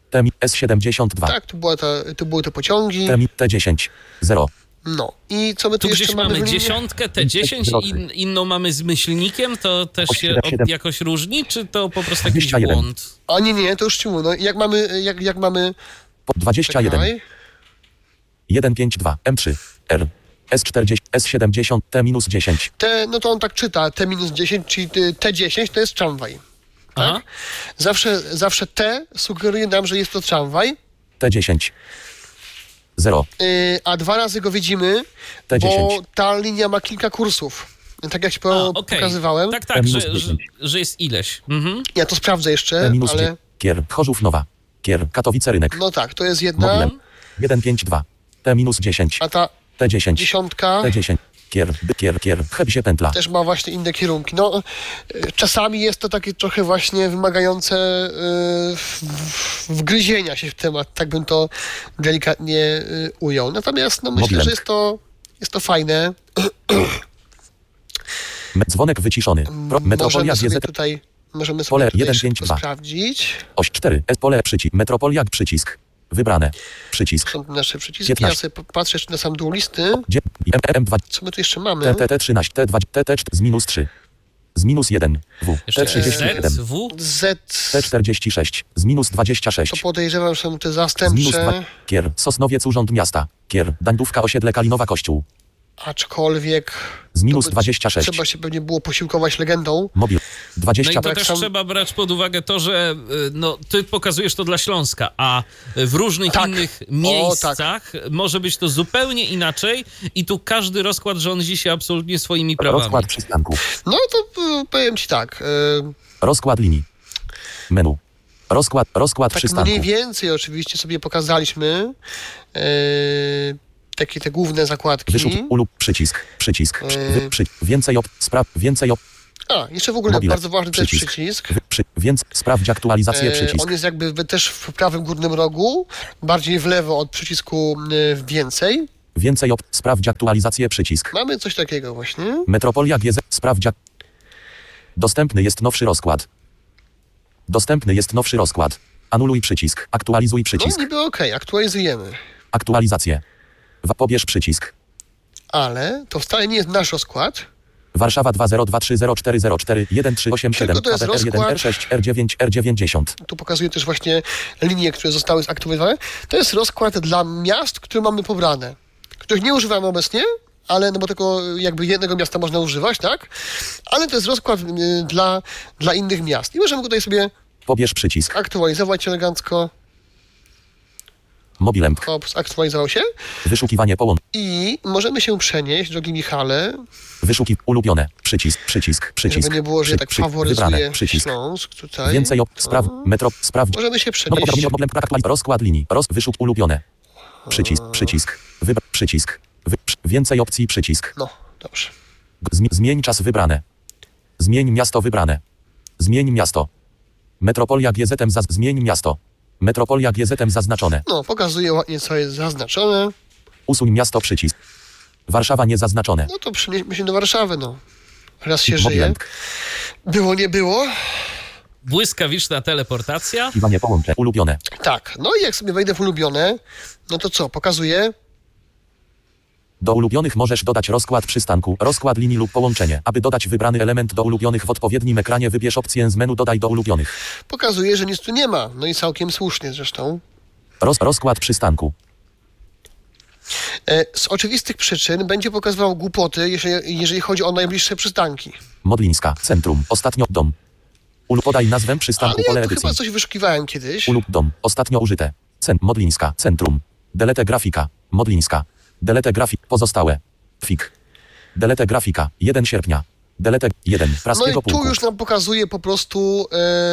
S72. Tak, tu były te pociągi. T10. 0. No. I co my tu Tu jeszcze gdzieś mamy mamy w linie? dziesiątkę, T10 i inną mamy z myślnikiem, to też się 7. jakoś różni, czy to po prostu jakiś 21. błąd? A nie, to już ci mówię. No, jak mamy 21. czekaj. 152. M3. R. S40. S70. T-10. No to on tak czyta, T-10, czyli T10 to jest tramwaj. Aha. Zawsze T sugeruje nam, że jest to tramwaj, T10. 0. a dwa razy go widzimy, T10. bo ta linia ma kilka kursów. Tak jak ci Okej. pokazywałem. Tak, T-10. że jest ileś. Mhm. Ja to sprawdzę jeszcze, T-9. ale Kier. Chorzów Nowa. Kier. Katowice Rynek. no tak, to jest jedna, Mobilem. 152. T-10. a ta T10. dziesiątka T10. Kier. Hebsie Tętla. też ma właśnie inne kierunki. No, czasami jest to takie trochę właśnie wymagające wgryzienia się w temat, tak bym to delikatnie ujął. Natomiast no, myślę, Mobilem. że jest to fajne. Dzwonek wyciszony. Metropolia Możemy Pole sobie tutaj 1, szybko 5, 2. sprawdzić. Oś 4. Pole przycisk. Metropolia przycisk. Wybrane. Przycisk. Są tu nasze przyciski. 15. Ja sobie patrzę jeszcze na sam dół listy. M2. Co my tu jeszcze mamy? TT13. T2. TT z minus 3. Z minus 1. W. Jeszcze T37. Z, W. Z. T46. Z minus To 26. podejrzewam, że są te Z minus 2. zastępcze. Kier. Sosnowiec Urząd Miasta. Kier. Dańdówka Osiedle Kalinowa Kościół. aczkolwiek Z minus to by 26. trzeba się pewnie było posiłkować legendą. Mobil. No 20. i to też sam- trzeba brać pod uwagę to, że no, ty pokazujesz to dla Śląska, a w różnych Tak. innych O, miejscach może być to zupełnie inaczej i tu każdy rozkład rządzi się absolutnie swoimi prawami. Rozkład przystanku. No to powiem ci tak, Rozkład linii. Menu. Rozkład tak przystanku. mniej więcej oczywiście sobie pokazaliśmy takie te główne zakładki. Wyszuk przycisk. Więcej A, jeszcze w ogóle Mobile. bardzo ważny też Przycisk. przycisk. więc sprawdź aktualizację przycisk. On jest jakby też w prawym górnym rogu, bardziej w lewo od przycisku więcej. Sprawdź aktualizację przycisk. Mamy coś takiego właśnie. Metropolia GZ. Dostępny jest nowszy rozkład. Anuluj przycisk. Aktualizuj No przycisk. niby okej, aktualizujemy. Aktualizację. Pobierz przycisk. Ale to wcale nie jest nasz rozkład, Warszawa 202304041387 Tylko to jest KBR1 rozkład. R6 R9 R90. tu pokazuję też właśnie linie, które zostały zaktywowane. To jest rozkład dla miast, które mamy pobrane, których nie używamy obecnie, ale no bo tylko jakby jednego miasta można używać, tak? Ale to jest rozkład dla innych miast. I możemy tutaj sobie Pobierz przycisk. aktualizować elegancko. Mobilem. Hops, aktualizował się. Wyszukiwanie połączeń. I możemy się przenieść, drogi Michale, Ulubione. Przycisk. żeby nie było, że ja tak wybrane. faworyzuję Przycisk. Śląsk tutaj. Więcej sprawdź. Możemy się przenieść. Rozkład linii. Wyszuk ulubione. Przycisk. Przycisk. Więcej opcji przycisk. No, dobrze. Zmień czas wybrane. Zmień miasto wybrane. Zmień miasto. Metropolia GZM zmień miasto. Metropolia GZM zaznaczone. No, pokazuje ładnie, co jest zaznaczone. Usuń miasto przycisk. Warszawa niezaznaczone. No to przenieśmy się do Warszawy, no. Raz się Mobilem. żyje. Było, nie było. Błyskawiczna teleportacja. Wyszukiwanie połączeń. Ulubione. Tak, no i jak sobie wejdę w ulubione, no to co, pokazuje? Do ulubionych możesz dodać rozkład przystanku, rozkład linii lub połączenie. Aby dodać wybrany element do ulubionych w odpowiednim ekranie, wybierz opcję z menu Dodaj do ulubionych. Pokazuje, że nic tu nie ma. No i całkiem słusznie zresztą. Rozkład przystanku. Z oczywistych przyczyn będzie pokazywał głupoty, jeżeli chodzi o najbliższe przystanki. Modlińska. Centrum. Ostatnio dom. Podaj nazwę przystanku Ale pole ja tu edycji. chyba coś wyszukiwałem kiedyś. Dom. Ostatnio użyte. Modlińska. Centrum. Delete grafika. Modlińska. Delete grafik. Pozostałe. Fik. Delete grafika. 1 sierpnia. Delete 1. No Praskiego i tu pułku. już nam pokazuje po prostu...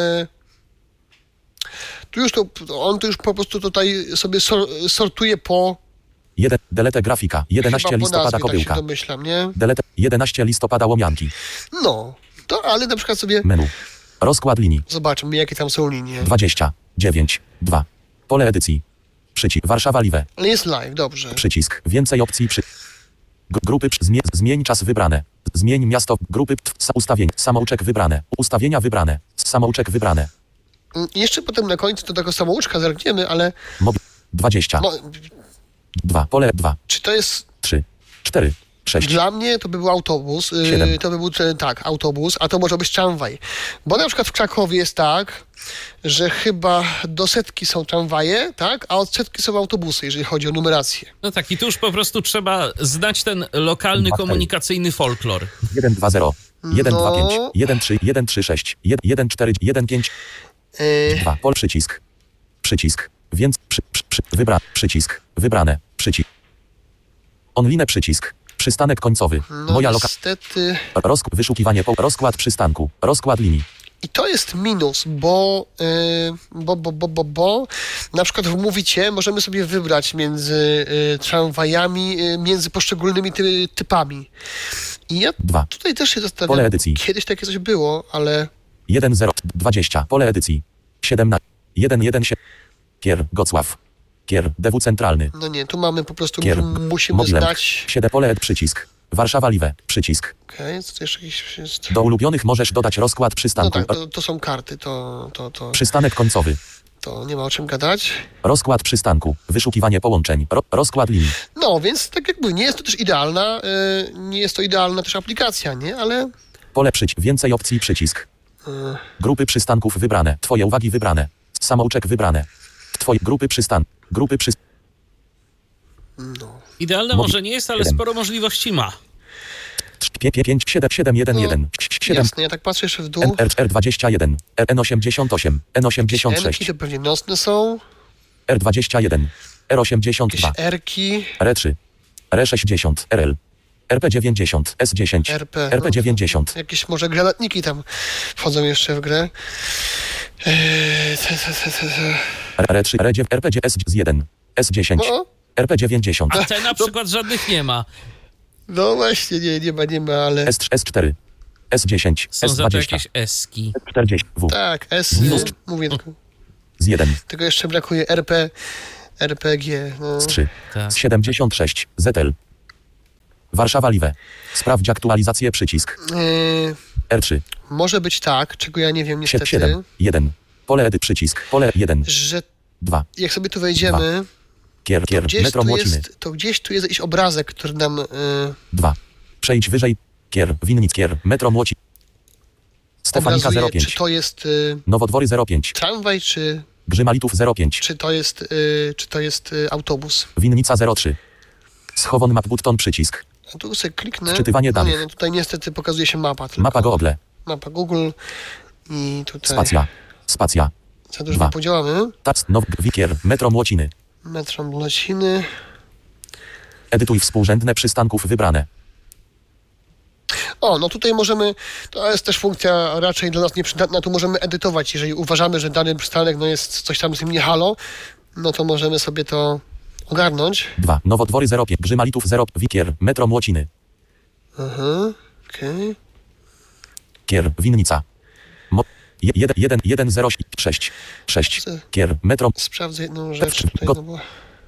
on tu już po prostu tutaj sobie sortuje po... 1. Delete grafika. 11 chyba po listopada nazwie, tak się Kobyłka. domyślam, nie? Delete 11 listopada Łomianki. No, to ale na przykład sobie Menu. Rozkład linii. zobaczmy, jakie tam są linie. 29. 2. Pole edycji. Przycisk. Warszawa Live. Ale jest live, dobrze. Przycisk. Więcej opcji grupy. Zmień czas wybrane. Zmień miasto. Grupy. Ustawień. Samouczek wybrane. Ustawienia wybrane. Samouczek wybrane. I jeszcze potem na końcu do tego samouczka zerkniemy, ale 20. no, 2. Pole 2. czy to jest... 3. 4. 6. Dla mnie to by był autobus, 7. to by był, tak, autobus, a to może być tramwaj. Bo na przykład w Krakowie jest tak, że chyba do setki są tramwaje, tak, a od setki są autobusy, jeżeli chodzi o numerację. No tak, i tu już po prostu trzeba znać ten lokalny komunikacyjny folklor. 1, 2, 0. 1, No. 2, 5. 1, 3. 1, 3, 6. 1, 4. 1, 5. 2. Pol przycisk. Przycisk. Więc przycisk. Wybrane. Przycisk. Online przycisk. Przystanek końcowy. No Moja niestety... Wyszukiwanie rozkład przystanku. Rozkład linii. I to jest minus, bo na przykład w Mówicie możemy sobie wybrać między tramwajami, między poszczególnymi typami. I ja 2. tutaj też się Pole zastanawiam, edycji. kiedyś takie coś było, ale 1, 0. 20. Pole edycji. 17. 1, 1, 7. Kier. Gocław. Kier. DW centralny. no nie, tu mamy po prostu, Kier. musimy Mobilem. znać... 7. Pole przycisk. Warszawa Live. Przycisk. Okej, co to jeszcze jakiś jest? Do ulubionych możesz dodać rozkład No przystanku. tak, to są karty, to Przystanek końcowy. nie ma o czym gadać. Rozkład przystanku. Wyszukiwanie połączeń. Rozkład linii. No, więc tak jakby nie jest to też idealna, nie jest to idealna też aplikacja, nie? Ale Pole więcej opcji przycisk. Grupy przystanków wybrane. Twoje uwagi wybrane. Samouczek wybrane. Twoje grupy przystan. no... Idealne może nie jest, ale sporo możliwości ma. 5, 7, 7, 1, 1, 7, Jasne, ja tak patrzę jeszcze w dół. R21, N88, N86, N-ki to pewnie nocne są. R21, R82, Jakieś R-ki. R3, R60, RL, RP90, S10, RP. RP90, Jakieś może granatniki tam wchodzą jeszcze w grę. R3, R9, RPG S1, S10, No. RP90, A te na przykład żadnych nie ma. No właśnie, nie ma, ale... S4, S10, Są za to S20, jakieś eski. S40, W, Tak, S, Minus. mówię tylko. z 1, Tego jeszcze brakuje RP, RPG. No. z 3, Tak. z 76, ZL. Warszawa Live. Sprawdź aktualizację przycisk. R3, Może być tak, czego ja nie wiem niestety, 7, 1. Pole edy przycisk. Pole 1, że 2. jak sobie tu wejdziemy, Kier, metro tu Młociny. to gdzieś tu jest jakiś obrazek, który nam... 2. Przejdź wyżej. Kier, Winnic, Kier, metro Młoci. Stefanika obrazuje, 05. czy to jest Nowodwory 05. tramwaj, Grzymalitów 05. czy to jest autobus. Winnica 03. Schowon map button przycisk. A tu sobie kliknę. Wczytywanie No nie, danych. no tutaj niestety pokazuje się mapa tylko. Mapa Google. Mapa Google i tutaj Spacja. Spacja. za dużo 2. nie podziałamy. Tabs, Wikier, metro Młociny. Metro Młociny. Edytuj współrzędne przystanków wybrane. O, no tutaj możemy, to jest też funkcja raczej dla nas nieprzydatna, tu możemy edytować, jeżeli uważamy, że dany przystanek no jest coś tam z nim nie halo, no to możemy sobie to ogarnąć. 2. Nowodwory 05. Grzymalitów 0. Wikier, metro Młociny. Aha, okej. Kier, Winnica. 1, 0, 6. 6. Kier, metro. Sprawdzę jedną rzecz tutaj, no bo,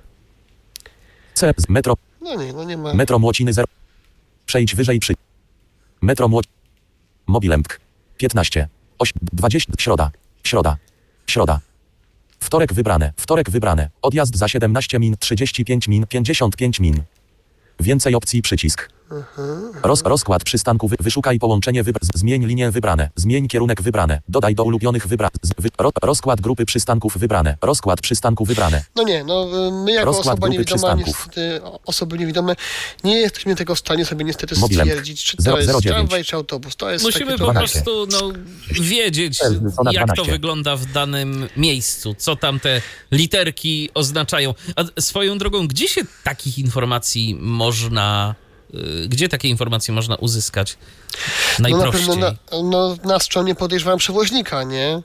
C, metro. no nie ma. Metro Młociny 0. Przejdź wyżej przy. Metro Młoc. Mobilempk. 15. 8. 20. Środa. Wtorek wybrane. Odjazd za 17 min, 35 min, 55 min. Więcej opcji przycisk. Rozkład przystanku. Wyszukaj połączenie. Zmień linię wybrane. Zmień kierunek wybrane. Dodaj do ulubionych rozkład grupy przystanków wybrane. Rozkład przystanku wybrane. No nie, no my jako Rozkład osoba grupy niewidoma, przystanków. niestety, osoby niewidome, nie jesteśmy tego w stanie sobie niestety Mobilem. stwierdzić, czy to 009. jest tramwaj, czy autobus. To jest Musimy takie po 12. prostu wiedzieć, Zona jak to 12. wygląda w danym miejscu, co tam te literki oznaczają. A swoją drogą, gdzie się takich informacji można... Gdzie takie informacje można uzyskać najprościej? No na pewno na stronie, podejrzewam, przewoźnika, nie?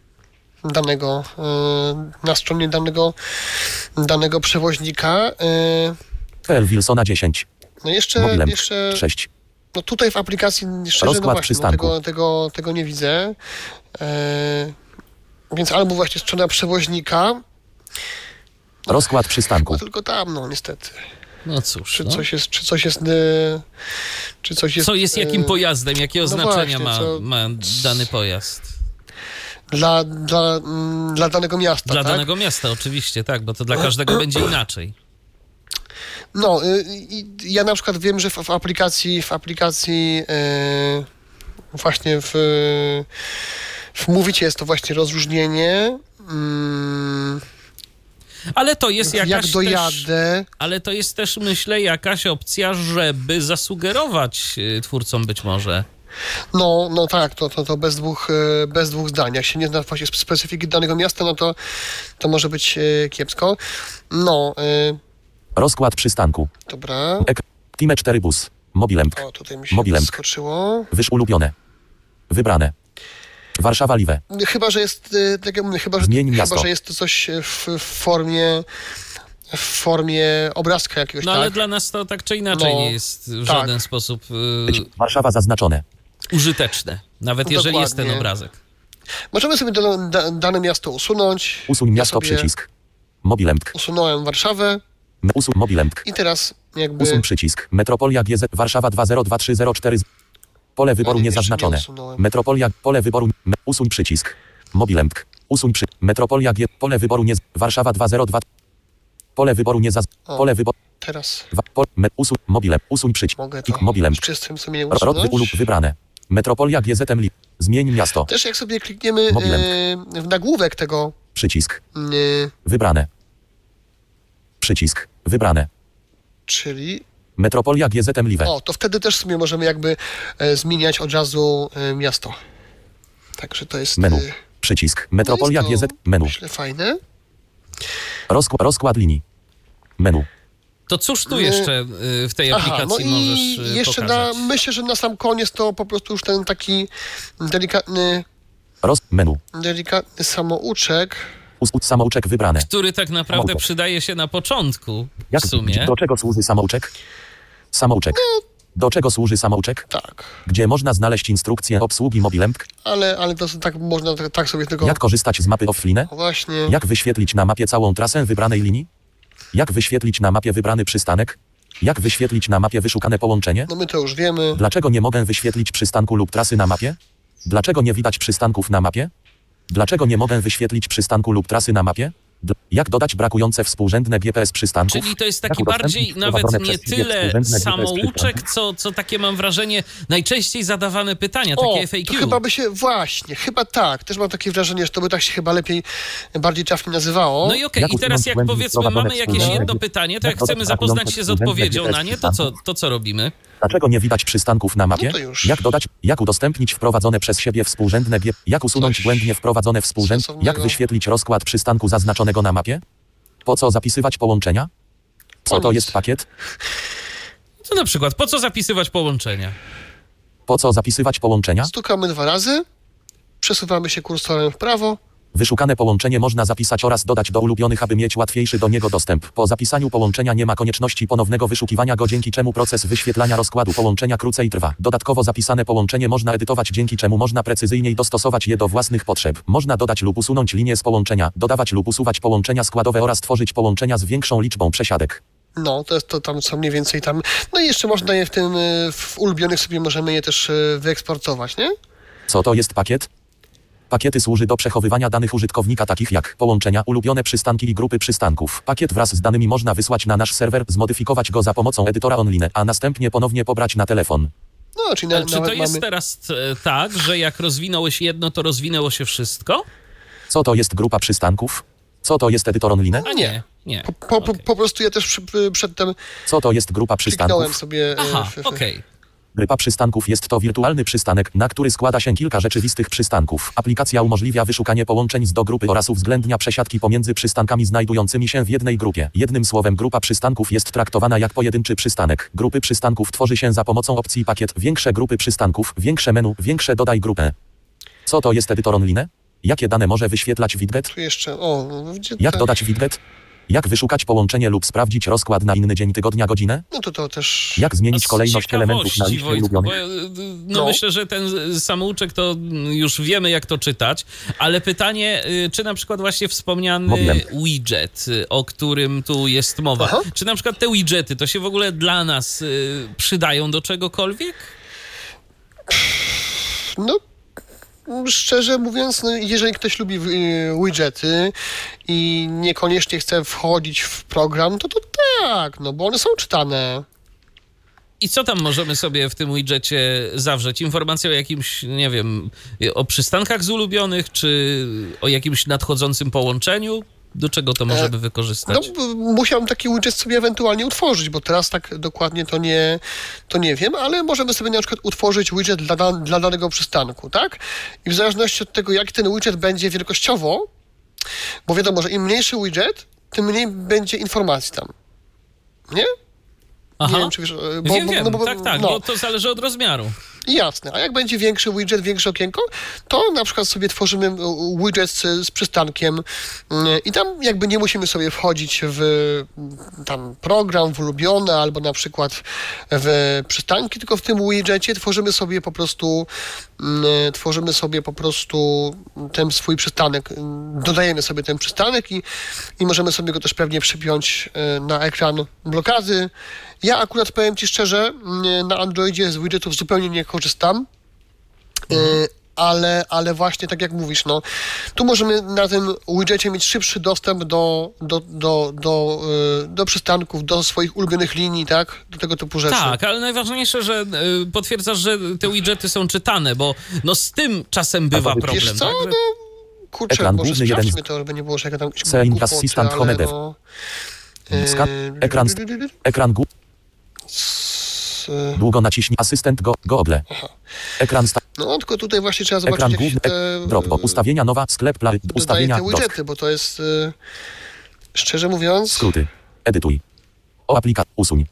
Na stronie danego przewoźnika. PL Wilsona 10. No jeszcze, Mobilem. 6. no tutaj w aplikacji szczerze, Rozkład no właśnie, przystanku. tego nie widzę. Więc albo właśnie strona przewoźnika, Rozkład przystanku. no tylko tam, no niestety. No cóż, Czy no. coś jest... Co jest jakim pojazdem, jakie oznaczenia właśnie, ma dany pojazd? Dla danego miasta, Dla tak? danego miasta oczywiście, tak, bo to dla każdego będzie inaczej. No, ja na przykład wiem, że w aplikacji właśnie w Movicie jest to właśnie rozróżnienie. Ale to jest Jak jakaś dojadę, ale to jest też, myślę, jakaś opcja, żeby zasugerować twórcom być może. no tak, to bez dwóch zdań. Jak się nie zna właśnie specyfiki danego miasta, no to może być kiepsko. No, Rozkład przystanku. dobra. Time 4 bus. Mobilempk. O, tutaj mi się Mobilempk. skoczyło. Wyż ulubione. Wybrane. Warszawa Live. Chyba, że jest, tak jak mówię, Zmień miasto. że jest to coś w formie obrazka jakiegoś, No tak? ale dla nas to tak czy inaczej No, nie jest w tak. żaden sposób Warszawa zaznaczone. użyteczne. Nawet jeżeli jest ten Dokładnie. obrazek. Możemy sobie dane miasto usunąć. Usuń miasto sobie przycisk. Mobilempk. Usunąłem Warszawę Usuń mobilempk. i teraz jakby... Usuń przycisk. Metropolia GZ. Warszawa 202304. Pole wyboru nie, jeszcze niezaznaczone. nie usunąłem. Metropolia. Pole wyboru. Usuń przycisk. Mobilempk. Usuń Metropolia G. Pole wyboru nie. Warszawa 202. Pole wyboru nie O. Pole wyboru. Teraz Usuń mobilem. Usuń przycisk. mogę to Mobilempk. w czystym sumieniu Rod ulub usunąć. wybrane. Metropolia GZM Lip. Zmień miasto. Też jak sobie klikniemy Mobilempk. w nagłówek tego... Przycisk. Wybrane. Przycisk. Wybrane. Czyli Metropolia GZM Live. to wtedy też sobie możemy jakby zmieniać od razu miasto. Także to jest... Menu. Przycisk. Metropolia jest to, GZ. Menu. Myślę, fajne. Rozkład linii. Menu. To cóż tu jeszcze w tej aplikacji możesz jeszcze pokazać? myślę, że na sam koniec to po prostu już ten taki delikatny Menu. samouczek. Samouczek wybrane. Który tak naprawdę Samouczek. przydaje się na początku Jak, w sumie. do czego służy samouczek? Samouczek. Do czego służy samouczek? Tak, Gdzie można znaleźć instrukcję obsługi mobilem? ale to tak można tak sobie tylko... Jak korzystać z mapy offline? Właśnie. Jak wyświetlić na mapie całą trasę wybranej linii? Jak wyświetlić na mapie wybrany przystanek? Jak wyświetlić na mapie wyszukane połączenie? No my to już wiemy. Dlaczego nie mogę wyświetlić przystanku lub trasy na mapie? Dlaczego nie widać przystanków na mapie? Dlaczego nie mogę wyświetlić przystanku lub trasy na mapie? Jak dodać brakujące współrzędne GPS przystanków? Czyli to jest Jak taki bardziej udostępnić nawet wprowadzone nie przez siebie tyle współrzędne GPS samouczek, przystanków? co takie mam wrażenie najczęściej zadawane pytania, takie FAQ. To chyba by się, chyba tak. Też mam takie wrażenie, że to by tak się chyba bardziej trafnie nazywało. No i okej, Jak i teraz usunąć jak błędy powiedzmy wprowadzone mamy w jakieś współrzędne jedno GPS? pytanie, to jak Jak dodać chcemy zapoznać brakujące się z współrzędne odpowiedzią GPS na nie, przystanków? to co robimy? Dlaczego nie widać przystanków na mapie? No to już. Jak udostępnić wprowadzone przez siebie współrzędne Jak usunąć Coś błędnie wprowadzone współrzędne? sensownego. Jak wyświetlić rozkład przystanku zaznaczonego na mapie? Po co zapisywać połączenia? Co to nic. jest pakiet? To na przykład, po co zapisywać połączenia? Po co zapisywać połączenia? Stukamy 2 razy, przesuwamy się kursorem w prawo. Wyszukane połączenie można zapisać oraz dodać do ulubionych, aby mieć łatwiejszy do niego dostęp. Po zapisaniu połączenia nie ma konieczności ponownego wyszukiwania go, dzięki czemu proces wyświetlania rozkładu połączenia krócej trwa. Dodatkowo zapisane połączenie można edytować, dzięki czemu można precyzyjniej dostosować je do własnych potrzeb. Można dodać lub usunąć linię z połączenia, dodawać lub usuwać połączenia składowe oraz tworzyć połączenia z większą liczbą przesiadek. No, to jest to tam, co mniej więcej tam. No i jeszcze można je w ulubionych sobie możemy je też wyeksportować, nie? Co to jest pakiet? Pakiety służy do przechowywania danych użytkownika, takich jak połączenia, ulubione przystanki i grupy przystanków. Pakiet wraz z danymi można wysłać na nasz serwer, zmodyfikować go za pomocą edytora online, a następnie ponownie pobrać na telefon. No, czyli Ale czy to nawet jest mamy... teraz tak, że jak rozwinąłeś jedno, to rozwinęło się wszystko? Co to jest grupa przystanków? Co to jest edytor online? A nie, nie. Po prostu ja też przedtem Co to jest grupa kliknąłem przystanków? sobie... Aha, okej. Grupa przystanków jest to wirtualny przystanek, na który składa się kilka rzeczywistych przystanków. Aplikacja umożliwia wyszukanie połączeń do grupy oraz uwzględnia przesiadki pomiędzy przystankami znajdującymi się w jednej grupie. Jednym słowem, grupa przystanków jest traktowana jak pojedynczy przystanek. Grupy przystanków tworzy się za pomocą opcji pakiet, większe grupy przystanków, większe menu, większe dodaj grupę. Co to jest edytor online? Jakie dane może wyświetlać widget? Tu jeszcze, gdzie Jak te- dodać widget? Jak wyszukać połączenie lub sprawdzić rozkład na inny dzień tygodnia, godzinę? No to też... Jak zmienić Z kolejność elementów na ciekawości, liście Wojtku, ulubionych? bo, No. myślę, że ten samouczek to już wiemy, jak to czytać, ale pytanie, czy na przykład właśnie wspomniany Mobilem. widget, o którym tu jest mowa, Aha. czy na przykład te widgety to się w ogóle dla nas przydają do czegokolwiek? No, szczerze mówiąc, no, jeżeli ktoś lubi widgety i niekoniecznie chce wchodzić w program, to tak, no bo one są czytane. I co tam możemy sobie w tym widgecie zawrzeć? Informacje o jakimś, nie wiem, o przystankach z ulubionych, czy o jakimś nadchodzącym połączeniu? Do czego to możemy wykorzystać? No, musiałem taki widget sobie ewentualnie utworzyć, bo teraz tak dokładnie to nie wiem, ale możemy sobie na przykład utworzyć widget dla danego przystanku, tak? I w zależności od tego, jak ten widget będzie wielkościowo, bo wiadomo, że im mniejszy widget, tym mniej będzie informacji tam. Nie? Aha. Nie wiem, czy wiesz... Wiem, tak, no. bo to zależy od rozmiaru. Jasne, a jak będzie większy widget, większe okienko, to na przykład sobie tworzymy widget z przystankiem i tam jakby nie musimy sobie wchodzić w tam program, w ulubione albo na przykład w przystanki, tylko w tym widgetie tworzymy sobie po prostu ten swój przystanek, dodajemy sobie ten przystanek i możemy sobie go też pewnie przypiąć na ekran blokady. Ja akurat powiem Ci szczerze, na Androidzie z widgetów zupełnie nie korzystam, ale właśnie tak jak mówisz, no, tu możemy na tym widgetie mieć szybszy dostęp do przystanków, do swoich ulubionych linii, tak? Do tego typu rzeczy. Tak, ale najważniejsze, że potwierdzasz, że te widgety są czytane, bo no z tym czasem bywa Wiesz problem. Wiesz co, tak? no kurczę, Ekran może główny, jeden sprawdźmy to, żeby nie było, że ja tam jakieś Seinkas głupoty, Assistant ale Home Dev. no, Ekran. Ekran Długo naciśnij asystent Google. Ekran No, tylko tutaj właśnie trzeba zobaczyć, Ekran jak się główny. te, Dropbox. Ustawienia nowa. Sklep. Ustawienia. te widgety, bo to jest, szczerze mówiąc... Skróty. Edytuj. Usuń.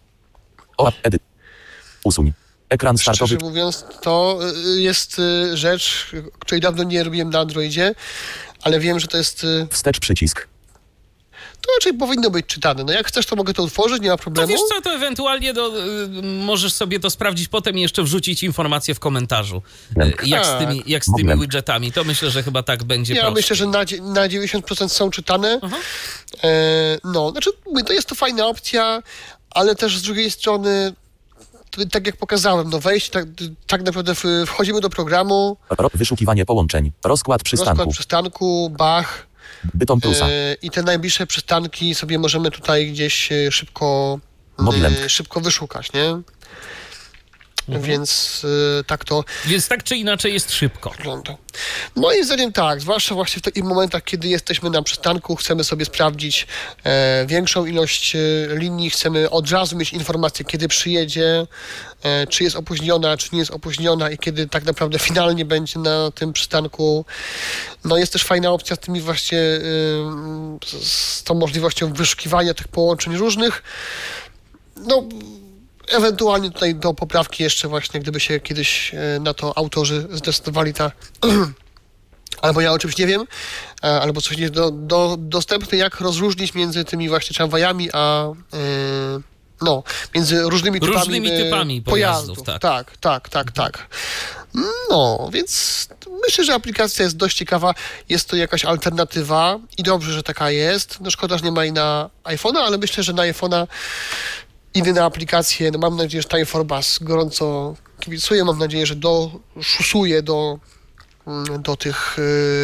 Usuń. Ekran startowy. Szczerze mówiąc, to jest rzecz, której dawno nie robiłem na Androidzie, ale wiem, że to jest... Wstecz przycisk. To raczej powinno być czytane. No jak chcesz, to mogę to utworzyć, nie ma To problemu. wiesz co, to ewentualnie możesz sobie to sprawdzić potem i jeszcze wrzucić informacje w komentarzu. Jak z tymi widgetami. To myślę, że chyba tak będzie Ja prościej. myślę, że na 90% są czytane. Aha. No, znaczy mówię, to jest to fajna opcja, ale też z drugiej strony, tak jak pokazałem, no wejść, tak naprawdę wchodzimy do programu, Wyszukiwanie połączeń. Rozkład przystanku. rozkład przystanku, Bach, Bytom plusa. i te najbliższe przystanki sobie możemy tutaj gdzieś Mobilem. szybko wyszukać, nie? Więc tak to Więc tak czy inaczej jest szybko. wygląda. Moim zdaniem tak, zwłaszcza właśnie w takich momentach, kiedy jesteśmy na przystanku, chcemy sobie sprawdzić większą ilość linii, chcemy od razu mieć informację, kiedy przyjedzie, czy jest opóźniona, czy nie jest opóźniona i kiedy tak naprawdę finalnie będzie na tym przystanku. No jest też fajna opcja z tymi właśnie, z tą możliwością wyszukiwania tych połączeń różnych. No, ewentualnie tutaj do poprawki jeszcze właśnie, gdyby się kiedyś na to autorzy zdecydowali, albo ja oczywiście nie wiem, albo coś nie dostępne, jak rozróżnić między tymi właśnie tramwajami, a między różnymi typami pojazdów, tak. No, więc myślę, że aplikacja jest dość ciekawa. Jest to jakaś alternatywa i dobrze, że taka jest. No szkoda, że nie ma jej na iPhone'a, ale myślę, że na iPhone'a idę na aplikację, no mam nadzieję, że Time for Bus gorąco kibicuję, mam nadzieję, że doszusuje do tych,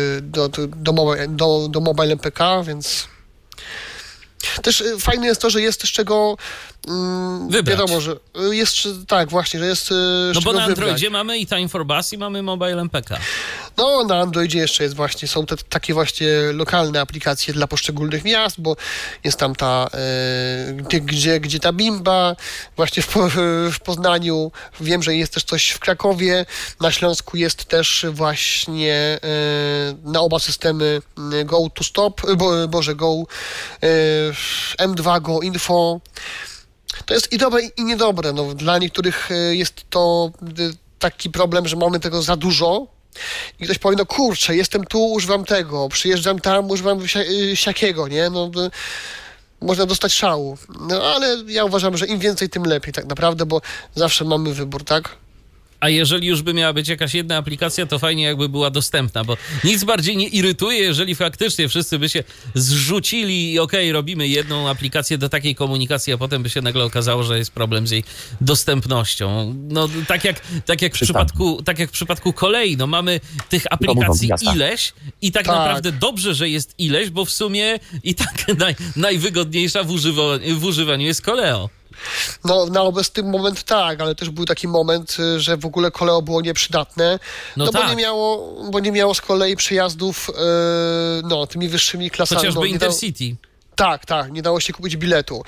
do Mobile MPK, więc też fajne jest to, że jest z czego wybrać. wiadomo, że jest, tak właśnie, że jest z No bo czego na Androidzie wybrać. mamy i Time for Bus i mamy Mobile MPK. No, na Androidzie jeszcze jest właśnie, są takie właśnie lokalne aplikacje dla poszczególnych miast, bo jest tam ta, gdzie ta Bimba, właśnie w Poznaniu, wiem, że jest też coś w Krakowie, na Śląsku jest też właśnie na oba systemy Go to Stop, Go M2, Go Info. To jest i dobre, i niedobre. No, dla niektórych jest to taki problem, że mamy tego za dużo i ktoś powie, no kurczę, jestem tu, używam tego, przyjeżdżam tam, używam siakiego, nie? No, można dostać szału. No, ale ja uważam, że im więcej, tym lepiej tak naprawdę, bo zawsze mamy wybór, tak? A jeżeli już by miała być jakaś jedna aplikacja, to fajnie jakby była dostępna, bo nic bardziej nie irytuje, jeżeli faktycznie wszyscy by się zrzucili i robimy jedną aplikację do takiej komunikacji, a potem by się nagle okazało, że jest problem z jej dostępnością. No tak jak w przypadku kolei, no mamy tych aplikacji ileś i tak naprawdę dobrze, że jest ileś, bo w sumie i tak najwygodniejsza w używaniu jest Koleo. No, na obecny moment tak, ale też był taki moment, że w ogóle Koleo było nieprzydatne, bo nie miało z kolei przejazdów tymi wyższymi klasami. Chociażby Intercity. Tak, nie dało się kupić biletu.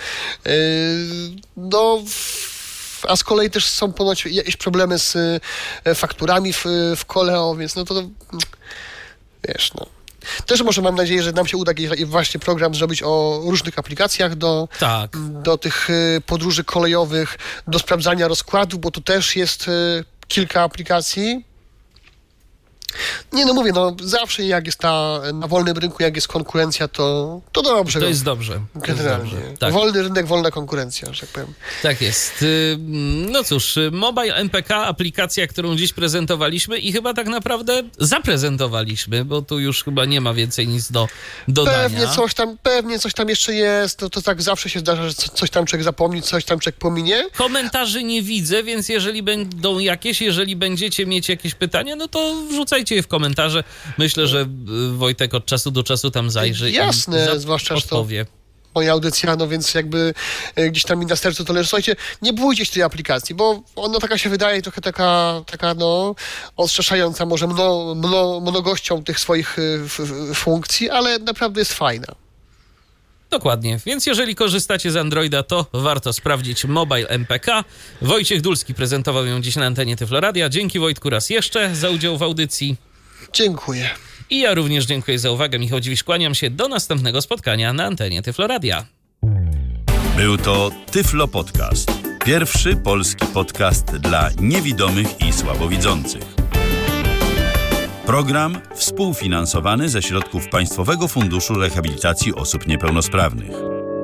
A z kolei też są ponoć jakieś problemy z fakturami w Koleo, więc no to wiesz, no. Też może mam nadzieję, że nam się uda jakiś właśnie program zrobić o różnych aplikacjach do tych podróży kolejowych, do sprawdzania rozkładów, bo tu też jest kilka aplikacji. Nie, no mówię, no zawsze jak jest na wolnym rynku, jak jest konkurencja, to dobrze. To jest dobrze. Generalnie. To jest dobrze. Tak. Wolny rynek, wolna konkurencja, że tak powiem. Tak jest. No cóż, Mobile MPK, aplikacja, którą dziś prezentowaliśmy i chyba tak naprawdę zaprezentowaliśmy, bo tu już chyba nie ma więcej nic do dodania. Pewnie coś tam jeszcze jest, to tak zawsze się zdarza, że coś tam człowiek zapomni, coś tam człowiek pominie. Komentarzy nie widzę, więc jeżeli będą jeżeli będziecie mieć jakieś pytania, no to wrzucajcie je w komentarze. Myślę, że Wojtek od czasu do czasu tam zajrzy. Jasne, i zwłaszcza, że to odpowie. moja audycja, no więc jakby gdzieś tam mi na sercu to leży. Słuchajcie, nie bójcie się tej aplikacji, bo ona taka się wydaje trochę taka odstraszająca może mnogością tych swoich funkcji, ale naprawdę jest fajna. Dokładnie, więc jeżeli korzystacie z Androida, to warto sprawdzić Mobile MPK. Wojciech Dulski prezentował ją dziś na antenie Tyflo Radia. Dzięki, Wojtku, raz jeszcze za udział w audycji. Dziękuję. I ja również dziękuję za uwagę. Michał Dziwisz, kłaniam się do następnego spotkania na antenie Tyflo Radia. Był to Tyflo Podcast. Pierwszy polski podcast dla niewidomych i słabowidzących. Program współfinansowany ze środków Państwowego Funduszu Rehabilitacji Osób Niepełnosprawnych.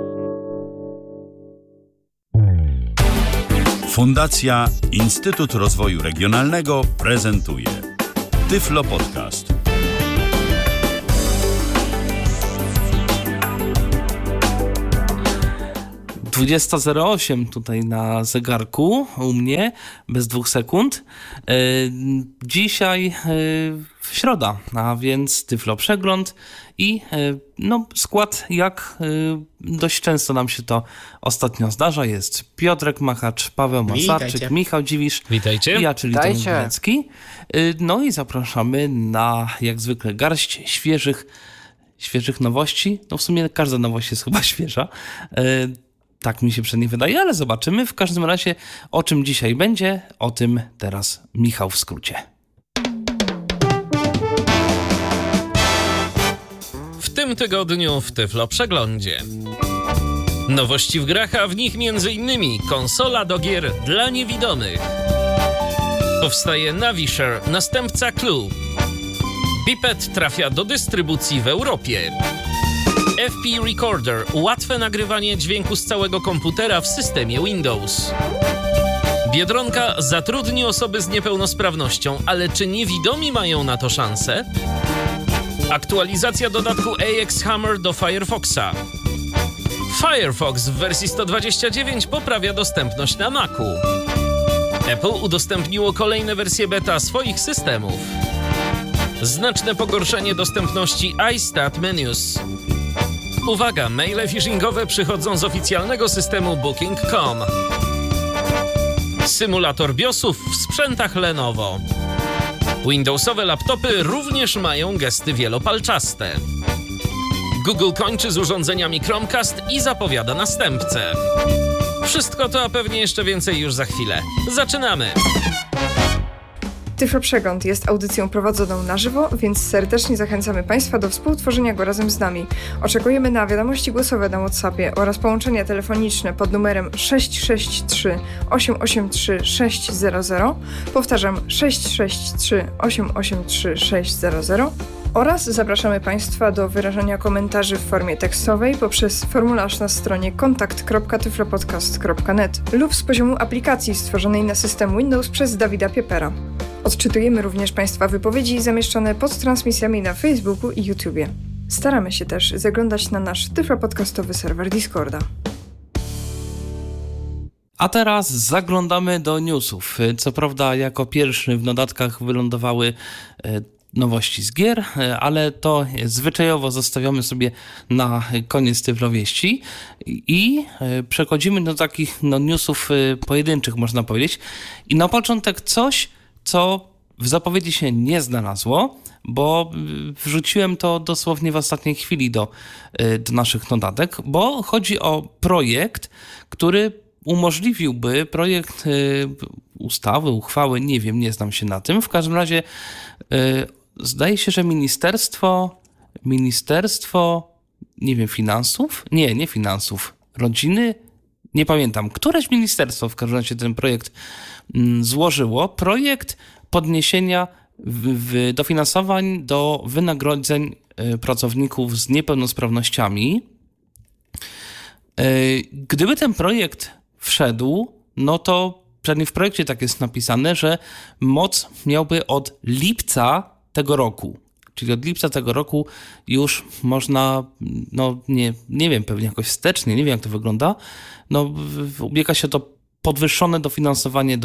Fundacja Instytut Rozwoju Regionalnego prezentuje Tyflo Podcast. 20:08 tutaj na zegarku u mnie, bez 2 sekund. Dzisiaj środa, a więc Tyflo Przegląd i skład, jak dość często nam się to ostatnio zdarza, jest Piotrek Machacz, Paweł Masarczyk, Witajcie. Michał Dziwisz Witajcie. i ja, czyli Tomek Grecki. No i zapraszamy na, jak zwykle, garść świeżych nowości. No w sumie każda nowość jest chyba świeża. Tak mi się przynajmniej wydaje, ale zobaczymy. W każdym razie, o czym dzisiaj będzie, o tym teraz Michał w skrócie. W tym tygodniu w Tyflo Przeglądzie. Nowości w grach, a w nich m.in. konsola do gier dla niewidomych. Powstaje Navishare, następca Clue. Biped trafia do dystrybucji w Europie. FP Recorder, łatwe nagrywanie dźwięku z całego komputera w systemie Windows. Biedronka zatrudni osoby z niepełnosprawnością, ale czy niewidomi mają na to szansę? Aktualizacja dodatku AX Hammer do Firefoxa. Firefox w wersji 129 poprawia dostępność na Macu. Apple udostępniło kolejne wersje beta swoich systemów. Znaczne pogorszenie dostępności iStat Menus. Uwaga, maile phishingowe przychodzą z oficjalnego systemu Booking.com. Symulator BIOSów w sprzętach Lenovo. Windowsowe laptopy również mają gesty wielopalczaste. Google kończy z urządzeniami Chromecast i zapowiada następcę. Wszystko to, a pewnie jeszcze więcej już za chwilę. Zaczynamy! Tyflo Przegląd jest audycją prowadzoną na żywo, więc serdecznie zachęcamy Państwa do współtworzenia go razem z nami. Oczekujemy na wiadomości głosowe na WhatsAppie oraz połączenia telefoniczne pod numerem 663 883 600. Powtarzam, 663 883 600. Oraz zapraszamy Państwa do wyrażania komentarzy w formie tekstowej poprzez formularz na stronie kontakt.tyflopodcast.net lub z poziomu aplikacji stworzonej na system Windows przez Dawida Piepera. Odczytujemy również Państwa wypowiedzi zamieszczone pod transmisjami na Facebooku i YouTubie. Staramy się też zaglądać na nasz tyflopodcastowy serwer Discorda. A teraz zaglądamy do newsów. Co prawda jako pierwszy w notatkach wylądowały nowości z gier, ale to zwyczajowo zostawiamy sobie na koniec Tyflowieści i przechodzimy do takich newsów pojedynczych, można powiedzieć. I na początek coś, co w zapowiedzi się nie znalazło, bo wrzuciłem to dosłownie w ostatniej chwili do naszych notatek, bo chodzi o projekt, który umożliwiłby projekt ustawy, uchwały, nie wiem, nie znam się na tym. W każdym razie zdaje się, że ministerstwo, nie wiem, finansów? Nie finansów, rodziny? Nie pamiętam. Któreś ministerstwo w każdym razie ten projekt złożyło. Projekt podniesienia dofinansowań do wynagrodzeń pracowników z niepełnosprawnościami. Gdyby ten projekt wszedł, no to przynajmniej w projekcie tak jest napisane, że moc miałby od lipca tego roku. Czyli od lipca tego roku już można, nie wiem, pewnie jakoś wstecznie, nie wiem jak to wygląda, ubiega się o to podwyższone dofinansowanie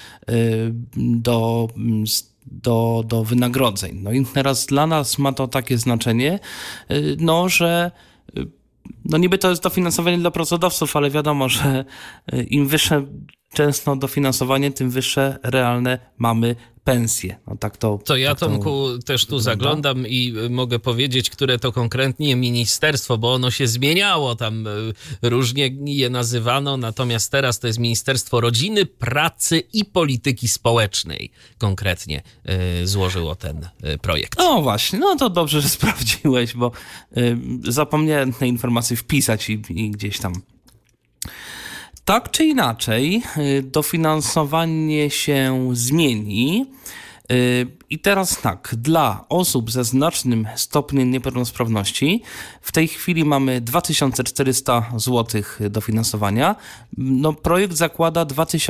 do wynagrodzeń. No i teraz dla nas ma to takie znaczenie, że niby to jest dofinansowanie dla pracodawców, ale wiadomo, że im wyższe często dofinansowanie, tym wyższe realne mamy pensje. No tak to. To ja, tak to Tomku, też tu wygląda. zaglądam i mogę powiedzieć, które to konkretnie ministerstwo, bo ono się zmieniało, tam różnie je nazywano, natomiast teraz to jest Ministerstwo Rodziny, Pracy i Polityki Społecznej konkretnie złożyło ten projekt. No właśnie, no to dobrze, że sprawdziłeś, bo zapomniałem te informacje wpisać i gdzieś tam. Tak czy inaczej, dofinansowanie się zmieni. I teraz tak, dla osób ze znacznym stopniem niepełnosprawności w tej chwili mamy 2400 zł dofinansowania. No, projekt zakłada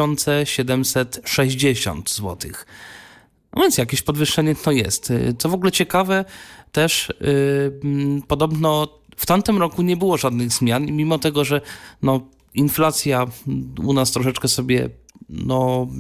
2760 zł. No więc jakieś podwyższenie to jest. Co w ogóle ciekawe, też podobno w tamtym roku nie było żadnych zmian, mimo tego, że no, inflacja u nas troszeczkę sobie